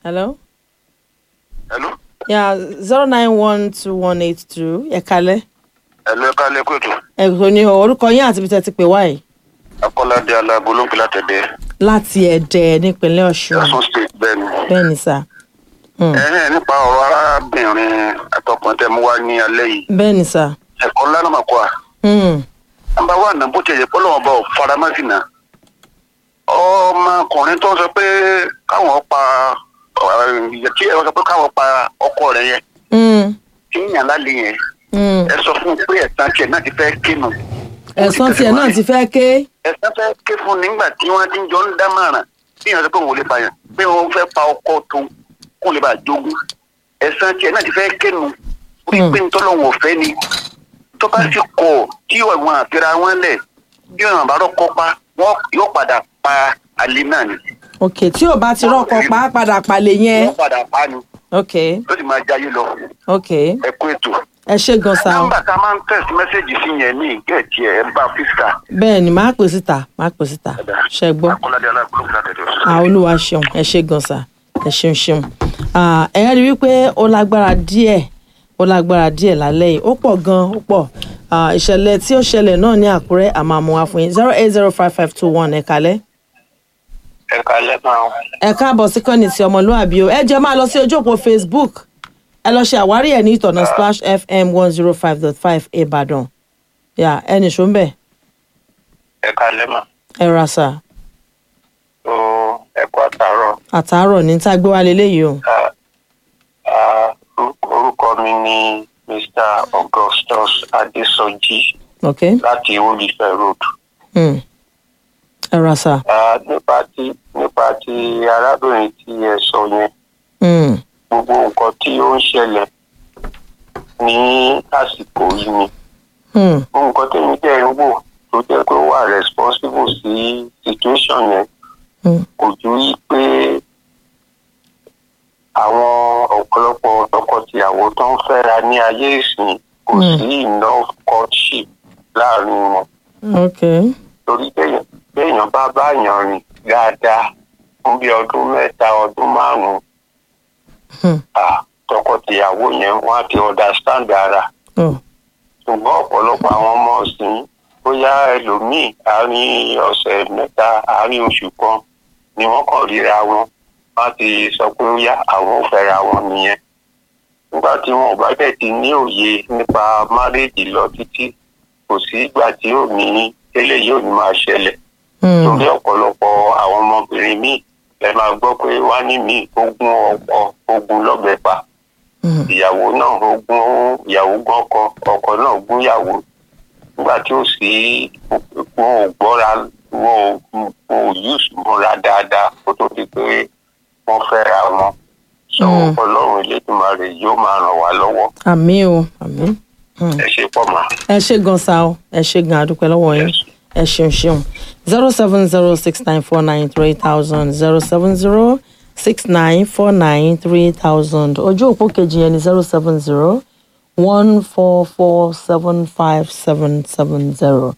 Hello? Hello? Yeah, 0912182. Ẹ̀kalẹ́. Hello, ẹ káalẹ́ kú ètò. Ẹ̀kọ́ ni orúkọ yín àti ibi tẹ́ ti pè wá yìí. Akọ́ládé Alábò ló ń pè látẹ̀dẹ̀. Láti Ẹ̀dẹ̀ nípínlẹ̀ Ọ̀ṣun. Ọ̀ṣun State bẹ́ẹ̀ ni. Bẹ́ẹ̀ni sà. Nípa ọ̀rọ̀ arábìnrin àtọkùnrin tẹ́ mú wá ní alẹ́ yìí. Bẹ́ẹ̀ni sà. Ẹ̀kọ́ ńlá náà máa kọ́ à. Nàmbà wà náà bó ti yẹ pọ́lọ́ wọn bá ò faramásì náà. Ọmọkùnrin tó ń sọ pé káwọn pa kí ẹ sọ pé káwọn pa ọkọ rẹ̀ yẹn. Kí yàn lálẹ́ yẹn. Ẹ sọ fún un pé ẹ̀sán tiẹ̀ náà ti fẹ́ ké nù. Ẹ̀sán tiẹ̀ náà ti fẹ́ ké. Ẹ̀sán fẹ́ ké fún nígbà tí wọ́n ti ń jọ ń dámọ̀ràn bí yàn sọ pé òun ò lè pààyàn pé wọ́n fẹ́ pa ọkọ tó kó lè bá jogún. Ẹ̀sán tiẹ̀ náà ti fẹ́ ké nù. Orí pé ntọ́lọ́wọ̀n ọ̀fẹ́ ni. Tó bá sì kọ̀ tí ọ̀gbọ́n àfẹ́ra wọn lẹ̀ bí ọ̀nà bá rọ́kọ́ pa wọ́n yóò padà pa àlè náà ni. Ok, tí ò bá ti rọ́kọ pa á padà palẹ̀ yẹn. Wọ́n padà pa ni. Ok. Ló sì máa jayé lọ. Ok. Ẹ kú ètò. Ẹ ṣé gan sa. Nọ́mbà tá a máa ń tẹ̀sí mẹ́sẹ̀gì sí yẹn ní ìgẹ̀ẹ́tì ẹ̀ bá fíṣkà. Bẹ́ẹ̀ni, máa pè síta, ṣe gbọ́. Akọ́ládé Alábò ló ń pè látẹ̀dẹ̀. Olúwa ṣeun, ẹ ṣé gan sa. Ẹ ṣeun. Ẹ rí wípé ó lágbára díẹ̀ lálẹ́ yìí. Ó pọ̀ gan, ó pọ̀. Ìṣẹ̀lẹ̀ tí ó ṣẹlẹ̀ náà ní Àkúrẹ́ àmọ́ àmọ́ wa fún yín 0805521 ẹ̀kalẹ́. Ẹ̀kalẹ́ máa. Ẹ káàbọ̀ sí kọ́ni ti ọmọlúwàbí o. Ẹ jẹ́ máa lọ sí ojú òpó Facebook. Ẹ lọ ṣe àwárí ẹ̀ ní ìtọ̀nà Splash FM 105.5 Ìbàdàn. Yà ẹnì ṣó ń bẹ̀. Ẹ̀kalẹ́ máa. Ẹ ra sà. Ẹ kú àtàárọ̀. Àtàárọ̀ ní tá a gbé wá leléyìí o. Orúkọ mi ni Mr. Augustus Adesoji Ok. láti Olùfẹ́ Road. Ẹ ra sà. Nípa ti arábìnrin tí ẹ sọ yẹn, gbogbo nǹkan tí ó ń ṣẹlẹ̀ ní àsìkò yìí ni. Nǹkan tí mi jẹ́ ń wò tó jẹ́ pé ó wà responsible sí situation yẹn kò ju yí pé àwọn ọ̀pọ̀lọpọ̀ tọkọtìyàwó tó ń fẹ́ra ní ayé ìsìn kò sí enough courtship láàrin wọn. Ok. Torí béèyàn bá báyàn rìn dáadáa fún bí ọdún 3 ọdún 5 tọkọtìyàwó yẹn wọ́n á ti understand ara. Ṣùgbọ́n ọ̀pọ̀lọpọ̀ àwọn ọmọ ọ̀sìn bóyá ẹlòmíì àárín ọ̀sẹ̀ 3 àárín oṣù kan ni wọ́n kàn ríra wọn wọ́n ti sọ pé ó yá àwọn ò fẹ́ra wọn nìyẹn. Nígbà tí wọn ò bá dẹ̀ ti ní òye nípa márèèjì lọ títí kò sí ìgbà tí ò ní eléyìí ò ní máa ṣẹlẹ̀. Torí ọ̀pọ̀lọpọ̀ àwọn ọmọbìnrin míì lẹ máa gbọ́ pé wá ní míì ogún ọkọ ogún lọ́bẹ pa. Ìyàwó náà ìyàwó gún ọkọ náà gún ìyàwó. Nígbà tí ò sí wọn ò gbọ́ra wọn ò use mọ́ra dáadáa kó tó di pé wọ́n fẹ́ra wọn. Sọ Ọlọ́run Elédùmarè yóò máa ràn wá lọ́wọ́. Àmín o, àmín. Ẹ ṣé pọ̀ mà. Ẹ ṣé gan sa o, ẹ ṣé gan adúpẹ́ lọ́wọ́ yín. Ẹ ṣeun. 07069493000 07069493000 ojú òpó kejì yẹn ni 07014475770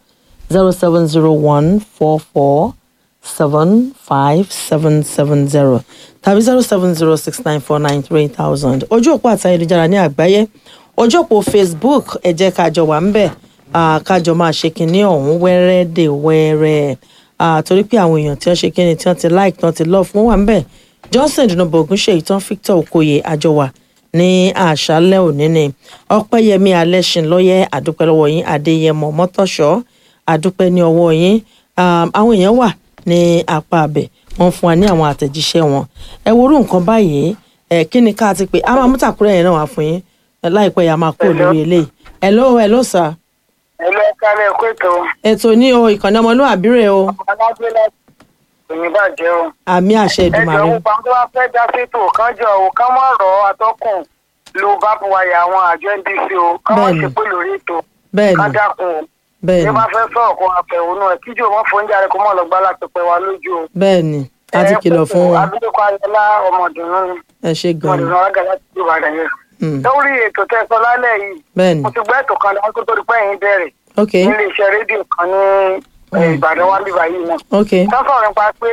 07014475770 tàbí 07069493000 ojú òpó àti ayélujára ní àgbáyé ojú òpó Facebook ẹ jẹ́ ká jọ wà ń bẹ̀ kájọ máa ṣe kinní ọ̀hún wẹ́rẹ́ dè wẹ́rẹ́ torí pé àwọn èèyàn tí wọ́n ṣe kinní tí wọ́n ti like tí wọ́n ti love wọ́n wà ń bẹ̀ Johnson Dùnúbọ̀ Ògúnṣèyí tán Victor Okoye àjọwà ní àṣálẹ́ òní ni Ọpẹ́yẹmí Alẹ́ṣinlọ́yẹ́ àdúpẹ́ lọ́wọ́ yín Adéyẹmọ Mọ́tọ́ṣọ́ àdúpẹ́ ní ọwọ́ yín àwọn èèyàn wà ní apá abẹ wọ́n fún wa ní àwọn àtẹ̀jíṣẹ́ wọn ẹ worú nǹkan báyìí kí ni ká ti pè á máa mú tàkúrẹ́ yẹn náà wá fún yín láìpẹ́ yà máa kó lórí eléyìí hello sir. Ẹlẹ́kálẹ̀ kó ètò ní o ìkànnì ọmọlúwàbí rẹ̀ o. Ọmọlágbélé òyìn bàjẹ́ o. Àmì àṣẹ Èdùmàrè. Ẹjọ́ òun tó wá fẹ́ dá sétò kánjọ o ká má rọ̀ atọ́kùn lo bábu wáyà àwọn àjọ NDC o ká má ṣe pé lórí ètò ká dákun o. Bí wọ́n fẹ́ sọ̀rọ̀ kó àfẹ̀hónú ẹ̀ kíjò wọ́n fún oúnjẹ rẹ̀ kó mọ̀ lọ gbá lápẹpẹ wa lójú o. Bẹ́ẹ̀ni a ti kìlọ̀ fún wọn. Abilékọ Ayọ̀lá ọmọdùnú ni. Ẹ ṣe gan-an. Ọmọdùnú alága láti Ìbàdàn yẹn. Lórí ètò tẹ́ sọ lálẹ́ yìí. Bẹ́ẹ̀ni. Mo ti gbọ́ ètò kan lọ́wọ́ tó tó di pé yín bẹ̀rẹ̀. Ok. Ilé iṣẹ́ rédíò kan ní Ìbàdàn wa bíbá yìí náà. Ok. Sọ́sọ̀ nípa pé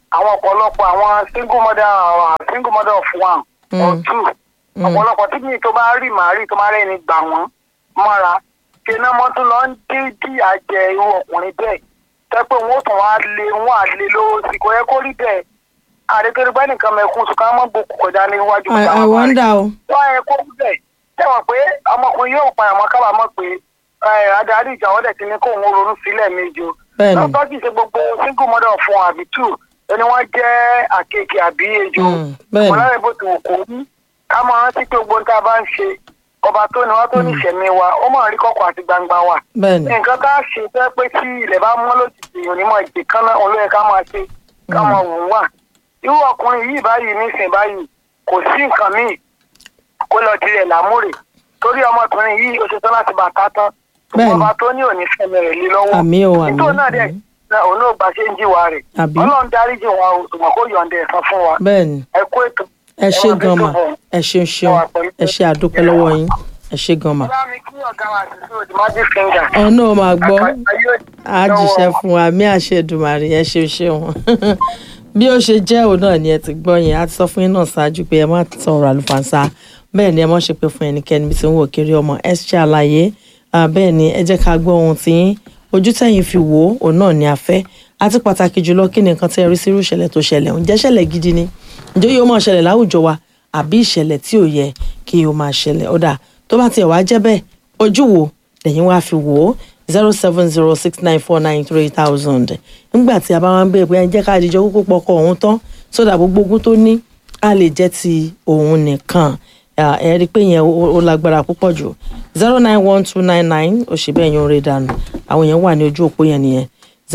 àwọn ọ̀pọ̀lọpọ̀ àwọn single mother of one or two ọ̀pọ̀lọpọ̀ tí mi tó bá rí màrí tó máa rẹ́ni gbà wọ́n mọ́ra kéná mọ́ tún lọ ń dé bí àjẹ irú ọkùnrin bẹ́ẹ̀ tẹ́pẹ́ wọn ó tún wá lé wọn àlè lówó sí kò yẹ kó rí bẹ́ẹ̀ àdékèrègbè nìkan mẹ́kún sùn ká mọ́ gbòkú kọjá níwájú I wonder o. wọ́n yẹ kó rí bẹ́ẹ̀ tẹ́wọ̀n pé ọmọkùnrin yóò pa àmọ́ kábàámọ̀ pé adarí ìjà ọ̀dẹ̀ ti ní kó òun ronú sílẹ̀ méje o lọ́tọ́ kì í ṣe gbogbo single mother of one àbí two ẹni wọ́n jẹ́ àkekèé àbí ejò ọ̀làrẹ̀ bó ti wò kó ní ká máa rántí pé gbogbo nǹkan bá ń ṣe ọba tó ní wá tó ní ìṣẹ̀mí wa ó máa rí kọ̀kọ̀ àti gbangba wa nǹkan ká ṣe fẹ́ pé tí ilẹ̀ bá mọ́ lójijì onímọ̀ ìgbè kan náà òun ló yẹ ká máa ṣe ká máa wò wá irú ọkùnrin yìí báyìí nísìnyí báyìí kò sí nǹkan míì kó lọ tirẹ̀ lámúrè torí ọmọkùnrin yìí ó ṣetán láti bàtà tán ọba tó ní òní fẹ̀mẹ̀ rẹ̀ lé lọ́wọ́ nítorí náà dẹ̀ òun náà gbà ṣe ń jíwa rẹ̀ ọlọ́run dáríjì wa o ṣùgbọ́n kó yọ̀ǹda ẹ̀san fún wa ẹ kú ètò ẹ ṣe gan ma ẹ ṣeun ẹ ṣe àdúpẹ́ lọ́wọ́ yín ẹ ṣe gan ma. ọ̀nà ò máa gbọ́ á jíṣẹ́ fún wa mí àṣẹ Èdùmàrè ẹ ṣeun bí ó ṣe jẹ́ òun náà ni ẹ ti gbọ́ yẹn á ti sọ fún yín náà ṣáájú pé ẹ má sọ̀rọ̀ àlùfànṣá bẹ́ẹ̀ ni ẹ má ṣe pé fún ẹnikẹ́ni bí ti ń wò kiri ọmọ ẹ ṣe àlàyé bẹ́ẹ̀ ni ẹ jẹ́ ká gbọ́ ohun tí yín ojú tẹ̀yìn fi wò ó òun náà ni a fẹ́ àti pàtàkì jùlọ kí ni nǹkan tí ẹ rí sí irú ìṣẹ̀lẹ̀ tó ṣẹlẹ̀ ǹjẹ́ ṣẹlẹ̀ gidi ni ǹjẹ́ yóò máa ṣẹlẹ̀ láwùjọ wa àbí ìṣẹ̀lẹ̀ tí ò yẹ kí yóò máa ṣẹlẹ̀ ọ̀dà tó bá tiẹ̀ wá jẹ́ bẹ́ẹ̀ ojú wo lẹ́yìn wá fi wò ó 07069493000 nígbà tí a bá wá ń bẹ̀rẹ̀ pé ẹ jẹ́ ká àdìjọ kúkú pọkọ òun tán sódà gbogbo ogún tó ní á lè jẹ́ ti òun nìkan ẹ rí i pé yẹn ó lágbára púpọ̀ jù 0912999 òṣèbẹ̀ yẹn ń rí dànù àwọn yẹn wà ní ojú òpó yẹn nìyẹn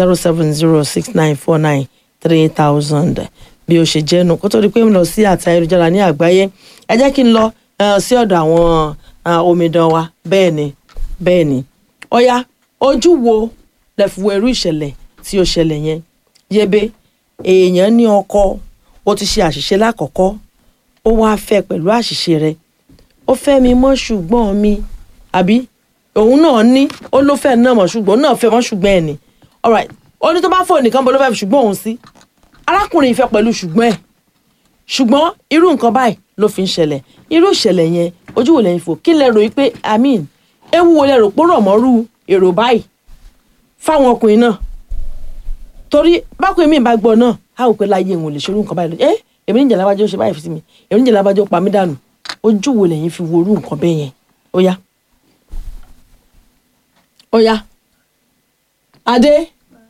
07069493000 bí ó ṣe jẹ́nu kó tó di pé mo lọ sí àti ayélujára ní àgbáyé ẹ jẹ́ kí n lọ sí ọ̀dọ̀ àwọn omidan wa bẹ́ẹ̀ ni ọ̀yá ojú wo lẹ fi wo irú ìṣẹ̀lẹ̀ tí ó ṣẹlẹ̀ yẹn yebe èèyàn ní ọkọ ó ti ṣe àṣìṣe lákọ̀ọ́kọ́ ó wáá fẹ́ pẹ̀lú àṣìṣe rẹ̀ ó fẹ́ mi mọ́ ṣùgbọ́n mi àbí òun náà ní ó ló fẹ́ náà mọ̀ ṣùgbọ́n náà fẹ́ mọ́ ṣùgbọ́n ẹ̀ ni alright ó ní tó bá fò nìkan bó ló fẹ́ fi ṣùgbọ́n òun sí arákùnrin ìfẹ́ pẹ̀lú ṣùgbọ́n ẹ̀ ṣùgbọ́n irú nǹkan báyìí ló fi ń ṣẹlẹ̀ irú ìṣẹ̀lẹ̀ yẹn ojú wo lẹ́yìn fò kí lẹ rò pé ewu wo lẹ rò pé rọ̀ mọ́rú èrò báyìí fáwọn ọkùnrin náà torí bákùnrin mi bá gbọ́ náà á ò pé láyé òun lè ṣerú nǹkan báyìí lọ èmi níjà lábájọ́ ṣe báyìí fi sí mi èmi níjà lábájọ́ pa mí dànù ojú wo lẹ́yìn fi wo irú nǹkan bẹ́ẹ̀ yẹn ó yá adé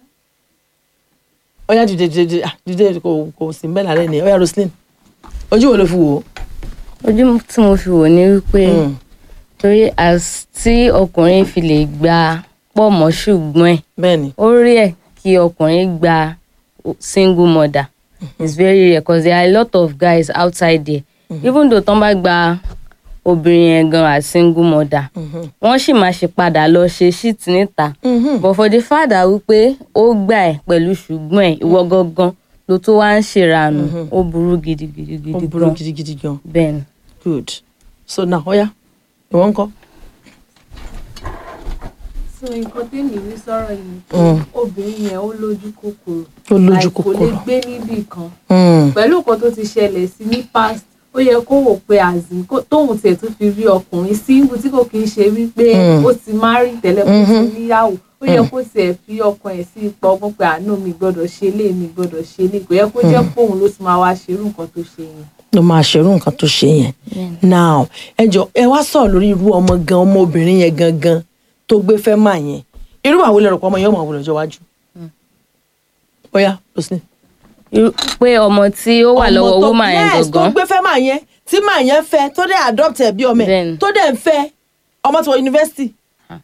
ó yá dìde kò sí mbẹ́ lálẹ́ ni ó yá Roslyn ojú wo ló fi wò ó. ojú tí mo fi wò ni wípé torí tí ọkùnrin fi lè gba pọ̀ mọ́ ṣùgbọ́n ẹ̀ ó rí ẹ̀ kí ọkùnrin gba single mother it's very rare because there are a lot of guys outside there even though tán bá gba obìnrin yẹn gan as single mother wọ́n sì máa ṣe padà lọ ṣe shit níta but for the father wípé ó gbà ẹ̀ pẹ̀lú ṣùgbọ́n ẹ̀ ìwọ gangan ló tó wá ń ṣèrànù ó burú gidigidi gan bẹ́ẹ̀ ni. Good. So now oya ìwọ ńkọ́. so nǹkan tẹ́mi rí sọ̀rọ̀ yìí obìnrin yẹn ó lójú kòkòrò kò lè gbé níbì kan pẹ̀lú nǹkan tó ti ṣẹlẹ̀ sí ní past ó yẹ kó wò pé àzìn tóun tiẹ̀ tún fi rí ọkùnrin single tí kò kì í ṣe wípé ó ti marry tẹ́lẹ̀ kó ti níyàwó ó yẹ kó tiẹ̀ fi ọkàn ẹ̀ sí ipò ọgbọ́n pé àánú mi gbọ́dọ̀ ṣe lé mi gbọ́dọ̀ ṣe lé kò yẹ kó jẹ́ póun ló ti máa wá ṣerú nǹkan tó ṣe yẹn. ló máa ṣerú nǹkan tó ṣe yẹn. now ẹ wá sọ̀rọ̀ lórí irú ọmọbìnrin yẹn gangan tó gbé fẹ́ máa yẹn irú àwọn olè rò pé ọmọ yẹn máa wò lọ́jọ́ iwájú. ó yá Roslyn. pé ọmọ tí ó wà lọ́wọ́ woman yẹn gangan. tó gbé fẹ́ máa yẹn tí máa yẹn fẹ́ tó dẹ̀ adopt ẹ̀ bí ọmọ ẹ̀ tó dẹ̀ ń fẹ́ ọmọ tó wọ yunifásitì.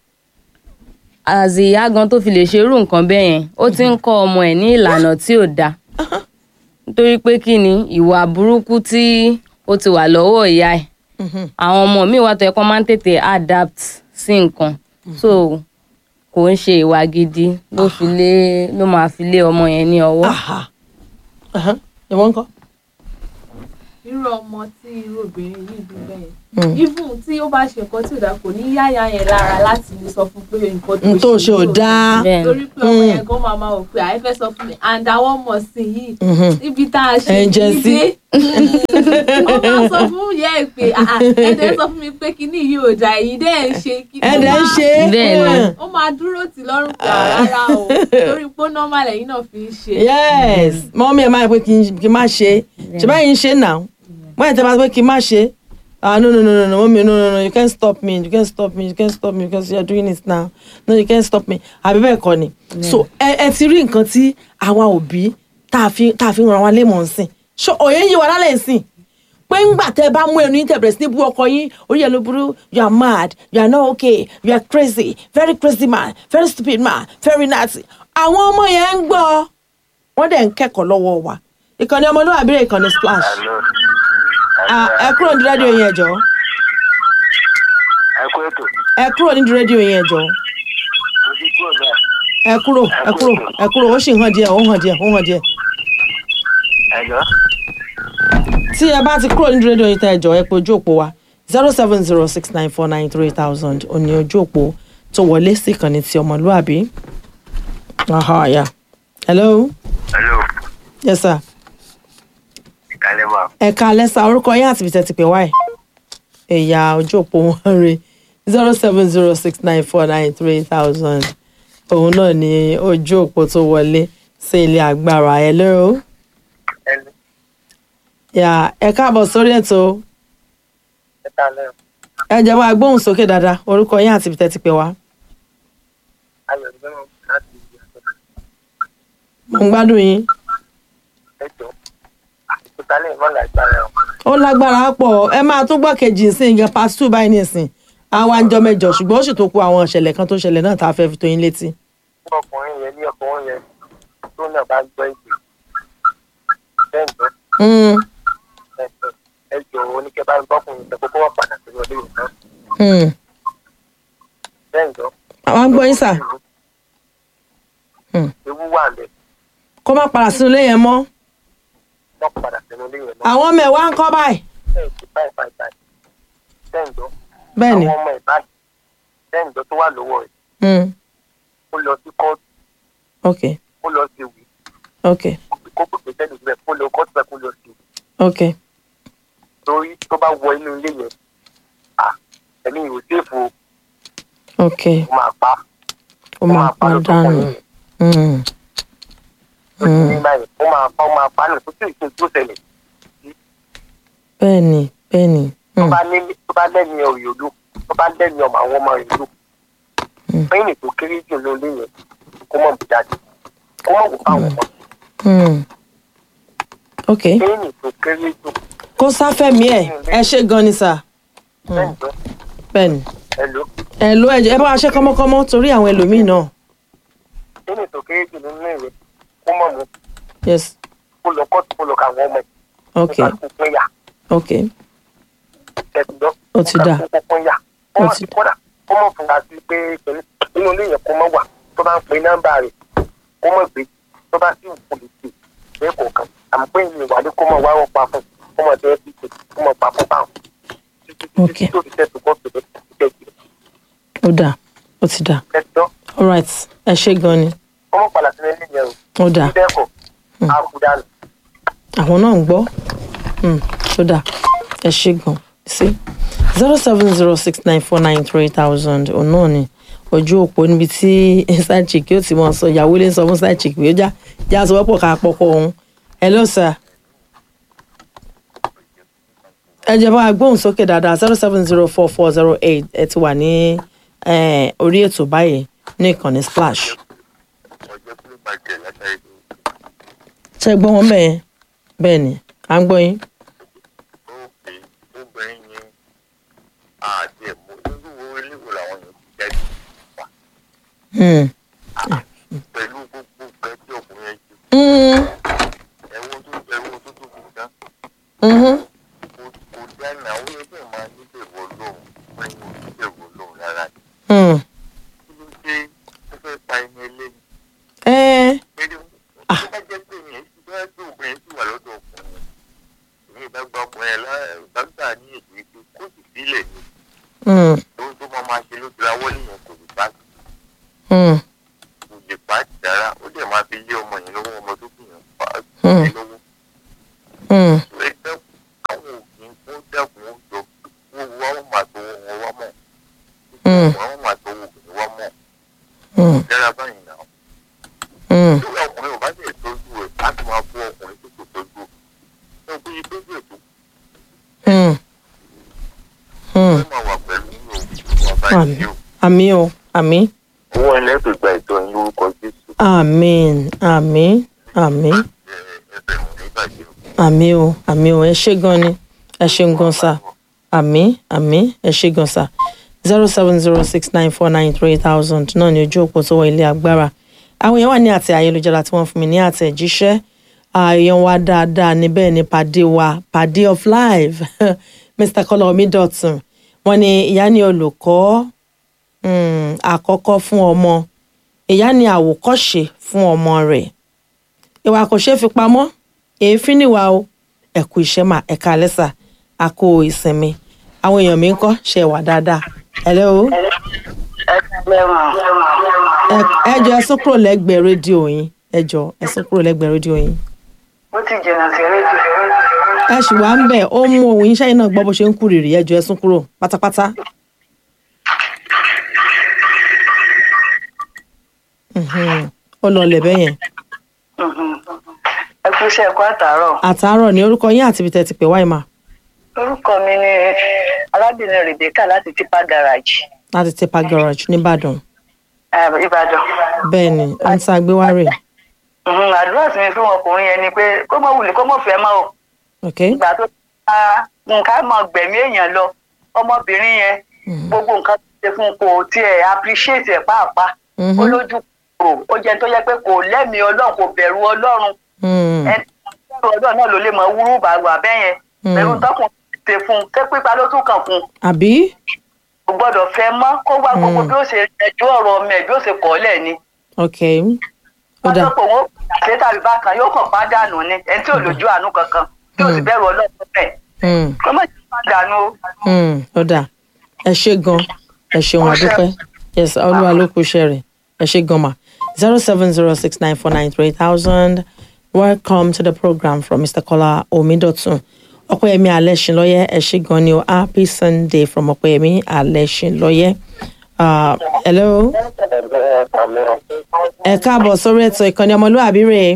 àzìyá gan tó fi lè ṣerú nǹkan bẹ́ẹ̀ yẹn ó ti ń kọ́ ọmọ ẹ̀ ní ìlànà tí ò dáa nítorí pé kí ni ìwà burúkú tí ó ti wà lọ́wọ́ ìyá ẹ̀ àwọn ọmọ míì wà tó yẹ kó máa ń tètè adapt sí nǹkan so kò ń ṣe ìwà gidi ló máa fi lé ọmọ yẹn ní ọwọ́. ìwọ ńkọ́. irú ọmọ tí irú obìnrin yìí bí bẹ́ẹ̀ even tí ó bá ṣe nǹkan tí ò dáa kò ní yáyà yẹn lára láti lè sọ fún pé nǹkan tó ṣe ò dáa torí pé ọmọ yẹn gan máa wò pé àìfẹ́ sọ fún mi and àwọn ọmọ sí yìí ibi tá a ṣe ìdílé ó máa sọ fún yẹ ẹ pé ẹ̀dẹ̀ sọ fún mi pé kíní yìí ò dáa èyí dẹ́ ń ṣe kíní ẹ̀dẹ̀ ń ṣe ó máa dúró tì lọ́rùn pé rárá o torí pé normal ẹ̀yin náà fi ń ṣe. yes mọ́mí ẹ̀ máa pé kí n má ṣe ṣe báyìí ń ṣe náà wọ́n ẹ̀ tẹ́ máa pé kí n má ṣe no mọ́mí no you can't stop me because you are doing it now no you can't stop me àbí bẹ́ẹ̀ kọ́ ni so ẹ ti rí nǹkan tí àwa òbí tá a fi ń ran wa lémọ̀ nsìn ṣọ òye yìí wà lálẹ́ nsìn pé ńgbà tẹ́ bá mú ẹnu yín tẹ́ bẹ̀rẹ̀ sí ní bú ọkọ yín orí ẹ̀ ló burú you are mad you are not okay you are crazy very crazy man very stupid man very nasty àwọn ọmọ yẹn ń gbọ́ wọ́n dẹ̀ ń kẹ́kọ̀ọ́ lọ́wọ́ wa ìkànnì ọmọlúwàbí rẹ̀ ìkànnì Splash ẹ kúrò ní rédíò yẹn jọ ẹ kúrò ní rédíò yẹn jọ ẹ kúrò ó sì hàn díẹ̀ tí ẹ bá ti kúrò ní rédíò yẹn tẹ ẹ jọ ẹ pé ojú òpó wa 07069493000 òní ojú òpó tó wọlé sí ìkànnì ti ọmọlúwàbí. Hello. Yes sir. Ẹ̀ka lẹ́sà orúkọ yín àti ìfìtẹ́ ti pè wáyé. Ẹ̀yà ojú òpó wọn rè 07069493000 òun náà ni ojú òpó tó wọlé sí ilé agbára. Hello. Ẹ káàbọ̀ sórí ètò. Ẹ jẹ́ wá gbóhùn sókè dáadáa orúkọ yín àti ìfìtẹ́ ti pè wá. Mo ń gbádùn yín. Ó lágbára pọ̀ ẹ máa tún gbọ́ kejì sí ìyẹn past 2 báyìí nìsín àwọn àjọ mẹ́jọ ṣùgbọ́n ó sì tó kó àwọn ìṣẹ̀lẹ̀ kan tó ṣẹlẹ̀ náà tá a fẹ́ fi tó yín létí. ọkùnrin yẹn tó náà bá gbọ́ ìpè ẹ jọ̀wọ́ oníkẹ́ bá ń bọ́kùnrin ìṣẹ́ kókó wà padà sí ọdún yìí náà. àwọn ń gbọ́ yín sà. ewu wà lẹ̀. kó má padà sínú ilé yẹn mọ́. àwọn ọmọ ẹ̀ wá ń kọ́ báyìí. bẹ́ẹ̀ni. àwọn ọmọ ẹ̀ báyìí sẹ́ǹdọ̀ tó wà lọ́wọ́ ẹ̀. ó lọ sí kóòtù. ok. ó lọ sí ìwé. ok. kó pèsè sẹ́ǹdọ̀ síbẹ̀ kó lọ kóòtù bẹ́ẹ̀ kó lọ sí. ok. torí tó bá wọ inú ilé yẹn ẹ̀mí ìwò séèfù. ok. ó máa pa. ó máa pa dànù. ó máa pa nù tó sì ṣe tó ṣẹlẹ̀. bẹ́ẹ̀ni. tó bá lẹ́ni òyòló tó bá lẹ́ni ọmọ àwọn ọmọ ìlú pẹ́yìn tó kéré jù lórí yẹn kó mọ̀ bí jáde kó mọ̀ wò fáwọn ọmọ. ok. pẹ́yìn tó kéré jù. kó sáfẹ́mi ẹ ṣe gan ni sà. bẹ́ẹ̀ni. ẹ̀lò ẹ bá wa ṣe kọ́mọ́kọ́mọ́ torí àwọn ẹlòmíì náà. pẹ́yìn tó kéré jù nínú ìwé kó mọ̀ mú. yes. kó lọ kọ́ọ̀tù kó lọ káwọn ọmọ ẹ̀. ok. ok. ó ti dà. ó ti kódà kó mọ̀ fún wa sí pé inú ilé yẹn kó mọ̀ wà tó bá ń pe nọ́mbà rẹ̀ kó mọ̀ pé tó bá sì wù lè ṣe bẹ́ẹ̀ kọ̀ọ̀kan àmọ́ pé ìwádìí kó mọ̀ wá wọ́n pa fún kó mọ̀ tẹ́ ẹ́ ṣe kó mọ̀ pa fún báwọn. ok. ó dà ó ti dà. all right ẹ ṣe gan ni. kó mọ̀ padà sílẹ̀ nílẹ̀ o. ó dà. àwọn náà ń gbọ́ ó dà ẹ ṣe gan sí 07069493000 òun náà ni ojú òpó níbi tí side chick yóò ti mọ sọ ìyàwó ilé ń sọ fún side chick pé ó já sọ wọ́pọ̀ ká pọkọ òun. hello sir. ẹ jẹ́ bá gbóhùn sókè dáadáa 0704408 ẹ ti wà ní orí ètò báyìí ní ìkànnì Splash. ṣe gbọ́ wọn bẹ́ẹ̀ ni à ń gbọ́ yín. pẹ̀lú gbogbo nǹkan tí ọkùnrin yẹn jù ẹ̀wọ̀n tó tóbi gan. kò dáná àwọn ẹgbẹ́ máa níbẹ̀wò lóhùn pẹ̀lú níbẹ̀wò lóhùn rárá. kí ló dé tó fẹ́ pa ẹni ẹlẹ́ni. tó bá jẹ́ pé yẹn tó bá jẹ́ obìnrin tí wà lọ́dọ̀ ọkùnrin èmi ìbá gba ọkùnrin ohun tó máa ṣe ló dira wọlé yẹn kò lè bá kò lè bá dára ó dẹ̀ máa fi lé ọmọ yẹn lọ́wọ́ ọmọ tó kìyàn pa á lọ́wọ́. ẹgbẹ́ àwọn òbí ó dẹ́kun ó jọ wọ́n wọ́n máa tó wọn wá mọ̀ wọ́n máa tó wọn wá mọ̀ dára báyìí náà. tó ọkùnrin ò bá lè tọ́jú ẹ̀ láti máa bọ́ ọkùnrin tó kò tọ́jú ẹ̀ ó bí tọ́jú ẹ̀ tó. Àmín o, àmín. Owó ẹlẹ́tò gba ìtọ́ ní orúkọ Jésù. Àmín, àmín, àmín. Àmín o, àmín o, ẹ ṣé gan ni, ẹ ṣé gan sà. Àmín, àmín, ẹ ṣé gan sà. 07069493000 náà ni ojú òpó tó wọ ilé agbára. Àwọn èèyàn wà ní àtẹ ayélujára tí wọ́n fún mi ní àtẹ̀jíṣẹ́. Èèyàn wa dáadáa níbẹ̀ ni pàdé wa, pàdé of life, Mr. Kọ́lá Omídọ̀tun. Wọ́n ní ìyá ni olùkọ́ àkọ́kọ́ fún ọmọ, ìyá ni àwòkọ́ṣe fún ọmọ rẹ̀. Ìwà kò ṣeé fi pamọ́, èéfín níwà o, ẹ kú iṣẹ́ mà, ẹ káalẹ́ sà, a kú ìsinmi. Àwọn èèyàn mi ń kọ́ ṣe wà dáadáa. Hello. Ẹ jọ̀ọ́ ẹ sún kúrò lẹ́gbẹ̀ẹ́ rédíò yín, ẹ jọ̀ọ́ ẹ sún kúrò lẹ́gbẹ̀ẹ́ rédíò yín. Ó ti jìnnà sí rédíò. Ẹ ṣì wà ń bẹ̀, ó mú ohun iṣẹ́ yìí náà gbọ́ bó ṣe ń kú rìrì, ẹ jọ̀ọ́ ẹ sún kúrò pátápátá. Ó lọ lẹ̀ bẹ́yẹn. Ẹ kú iṣẹ́ ẹ̀kọ́ àtàárọ̀. Àtàárọ̀ ni orúkọ yín àti ibi tẹ́ ti pè wá ìmà. Orúkọ mi ni arábìnrin Rebecca láti Tipa Garage. Láti Tipa Garage nìbàdàn. Ìbàdàn. Bẹ́ẹ̀ ni, ó ń ta gbé wá rè. Àdúrà sí mi fún ọkùnrin yẹn ni pé kó mọ̀ wùlé kó mọ̀ fẹ́ mọ́ o. Ìgbà tó ta nǹkan mọ̀ gbẹ̀mí èèyàn lọ, ọmọbìnrin yẹn gbogbo nǹkan tó ṣe fún kò tiẹ̀ appreciate ẹ̀ pàápàá. Ó lójú kò ó jẹ́ tó yẹ pé kò lẹ́mìí Ọlọ́run kò bẹ̀rù Ọlọ́run. Ẹni tó bẹ̀rù Ọlọ́run náà ló lè mọ wúrú bàgbà bẹ́yẹn. Bẹ̀rù tọkùn ṣe fún ké pípa ló tún kàn fún. Àbí? Kò gbọ́dọ̀ fẹ́ mọ́ kó wá gbogbo bí ó ṣe ẹjọ́ ọ̀rọ̀ ọmọ ẹ̀ bí ó ṣe kọ́ lẹ̀ ni. Ok. Ó dà. Wọ́n tó wọ́n ṣe tàbí bákan yóò kàn pàdánù ni ẹni tí ò lójú àánú kankan tí ò sì bẹ̀rù Ọlọ́run bẹ́ẹ̀. Kó má ṣe pàdánù. Ó dà. Ẹ ṣé gan. Ẹ ṣeun àdúpẹ́. Yes, Olúwa ló kú iṣẹ́ rẹ̀. Ẹ ṣé gan mà. 07069493000. Welcome to the program from Mr. Kọ́lá Omídọ̀tun. Ọpẹ́yẹmí Alẹ́ṣinlọ́yẹ́, ẹ ṣé gan ni o. Happy Sunday from Ọpẹ́yẹmí Alẹ́ṣinlọ́yẹ́. Hello. Ẹ káàbọ̀ sórí ètò ìkànnì ọmọlúwàbí rè é.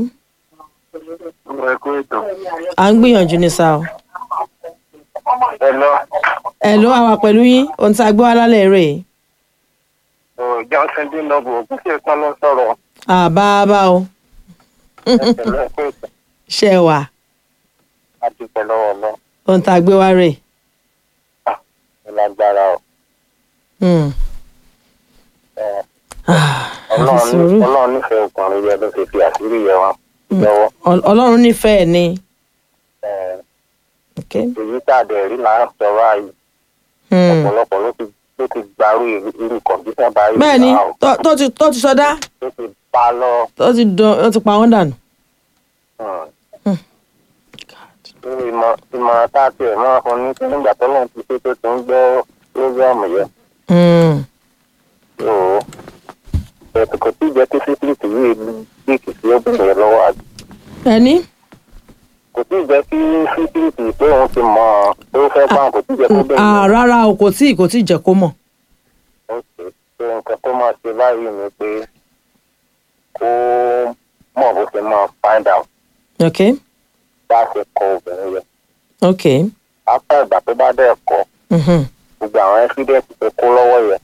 À ń gbìyànjú ní sáà o. Hello, àwa pẹ̀lú yín, ohun tí a gbé wá lálẹ́ rè é. Johnson dín lọ́bù òkú sí ẹ̀ka lọ sọ̀rọ̀. Bàbá o. Ṣé wà? A ti pẹ̀ lọ́wọ́ lọ. Ohun tí a gbé wá rè é. Lágbára o. Ọlọ́run nífẹ̀ẹ́ ọkùnrin yẹn ló ti fi àṣírí yẹn wá lọ́wọ́. Ọlọ́run nífẹ̀ẹ́ ni. Èyí tá a dẹ̀ rí là ń sọ báyìí. Ọ̀pọ̀lọpọ̀ ló ti gbarú irú kọ̀ǹpútà báyìí. Bẹ́ẹ̀ni, tó ti sọdá. Tó ti pa lọ. Tó ti pa wọ́n dànù. Ìmọ̀ràn tá a ti ẹ̀ máa fún ní nígbà tó lóun ti ṣe tó ti ń gbọ́ prógráàmù yẹn. Kò tí ì jẹ́ kí sípìlìtì yìí bí kì í sí obìnrin yẹn lọ́wọ́ àgbẹ̀. Ẹni? Kò tí ì jẹ́ kí sípìlìtì pé òun ti mọ̀ tó fẹ́ bá kò tí ì jẹ́ kó bẹ̀rẹ̀. Rárá o, kò tí ì jẹ́ kó mọ̀. Ṣé nǹkan tó máa ṣe báyìí ni pé kó mọ̀ bó ṣe máa find out. Okay. Bá a ṣe kọ obìnrin yẹn. Okay. After ìgbà tó bá dẹ̀ kọ́. Gbogbo àwọn ẹ́fídẹ́ǹsì tó kó lọ́wọ́ yẹn.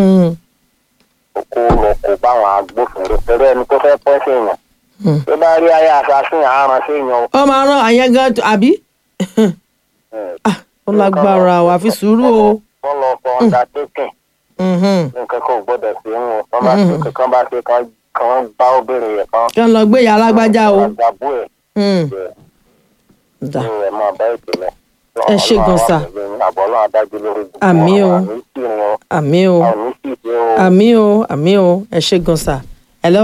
Kó lọ kó báwọn agbófinró torí ẹni tó fẹ́ pẹ́ sí yàn. Tó bá rí ayé assassin àárọ̀ sí yàn. Ó máa rán àyẹn gan àbí? Ó lágbára o, àfi sùúrù o. Wọ́n lọ fọ undertaking. Nǹkan kan ò gbọ́dọ̀ sí wọn. Wọ́n bá ṣe kankan bá ṣe kan bá obìnrin yẹn kan. Kí wọ́n lọ gbé ìyá alágbájá o. Dà. Ẹ máa bá ètò lọ. Ẹ ṣé gan sà. Àmín o. Àmín o. Àmín o. Àmín o. Ẹ ṣé gan sà. Hello.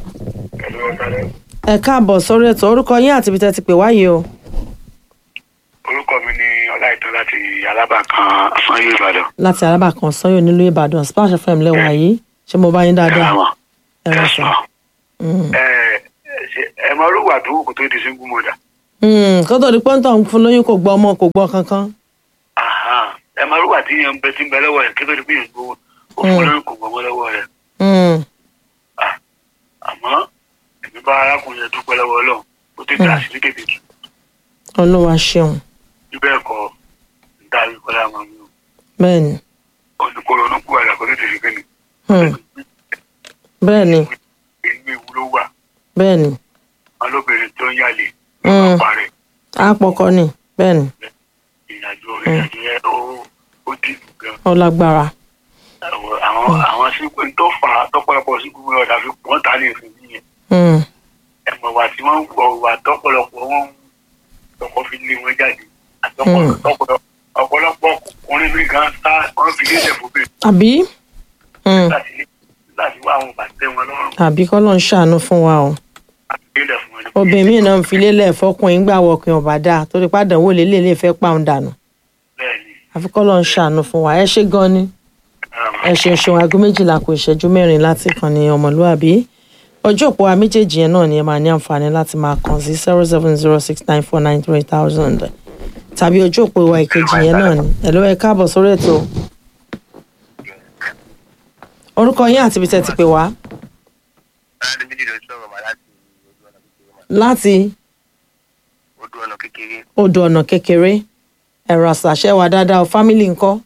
Ẹ káàbọ̀ sórí ètò orúkọ yín àti ibi tẹ́ ti pè wáyé o. Orúkọ mi ni Ọláìtàn láti Alábàkan Sanyo Ìbàdàn. láti Alábàkan Sanyo nílùú Ìbàdàn Splash FM lẹ́wà yìí ṣé mo bá yín dáadáa. ẹ máa ló wà tó kò tó di single mother. kó tó di pọ́ńtà ń fún lóyún kò gbọ́ ọmọ kò gbọ́ kankan. ẹ máa ló wà tí yẹn ń bẹ lọ́wọ́ rẹ̀ kí tó di pé yẹn gbowó ó fún lóyún kò gbọ́ ọmọ lọ́wọ́ rẹ̀. àmọ́ èmi bá arákùnrin yẹn dúpẹ́ lọ́wọ́ Ọlọ́run ó ti dà sí ní kékeré. Olúwa ṣeun. bíbẹ́ ẹ̀kọ́ ń darí kọ́lá máa ń lò. bẹ́ẹ̀ni. olùkóró ló kú àlàkọ́ tó ti fi kéde. bẹ́ẹ̀ni. èmi ìwúlò wà. bẹ́ẹ̀ni. wọn lóbìnrin tó ń yàlè ló bá parẹ́. àpọ̀kọ ni bẹ́ẹ̀ni. ìrìnàjò yẹn ó dìbò gan. ó lágbára. àwọn sípò tó fà á tọ́pọ̀lọpọ̀ sípò ọ̀dà fi pọ́n ta lè fi yẹn. ẹ̀mọ̀ wà tí wọ́n ń gbọ̀ wà tọ́pọ̀lọpọ̀ wọn tọkọ fi lé wọn jáde ọ̀pọ̀lọpọ̀ ọkùnrin mi gan sá wọn fi lé ẹ̀fọ́ bẹ́ẹ̀. àbí. láti wá àwọn bàtẹ́ wọn lọ́rùn. àbí kọ́ ló ń ṣàánú fún wa o. obìnrin mi náà ń fi lélẹ̀ fọkùnrin gbà wọkùnrin ọ̀bà dáa torí pàdánwò lélẹ̀ lè fẹ́ pàun dànù. àfi kọ́ ló ń ṣàánú fún wa ẹ ṣé gan ni. ẹ ṣeun aago 12 kù ìṣẹ́jú 4 láti kàn ní ọmọlúwàbí. ọjọ́ òpó wa méjèèjì yẹn náà ni ẹ máa ní àǹfààní láti máa kàn sí 07069493000 tàbí ojú òpó wa ìkejì yẹn náà ni ẹ̀lọ́ ẹ káàbọ̀ sórí ètò. orúkọ yín àti ibi tẹ́ ti pè wá. láti odò ọ̀nà kékeré ẹ̀rọ àṣàṣẹ́ wa dáadáa o fámìlì ńkọ́.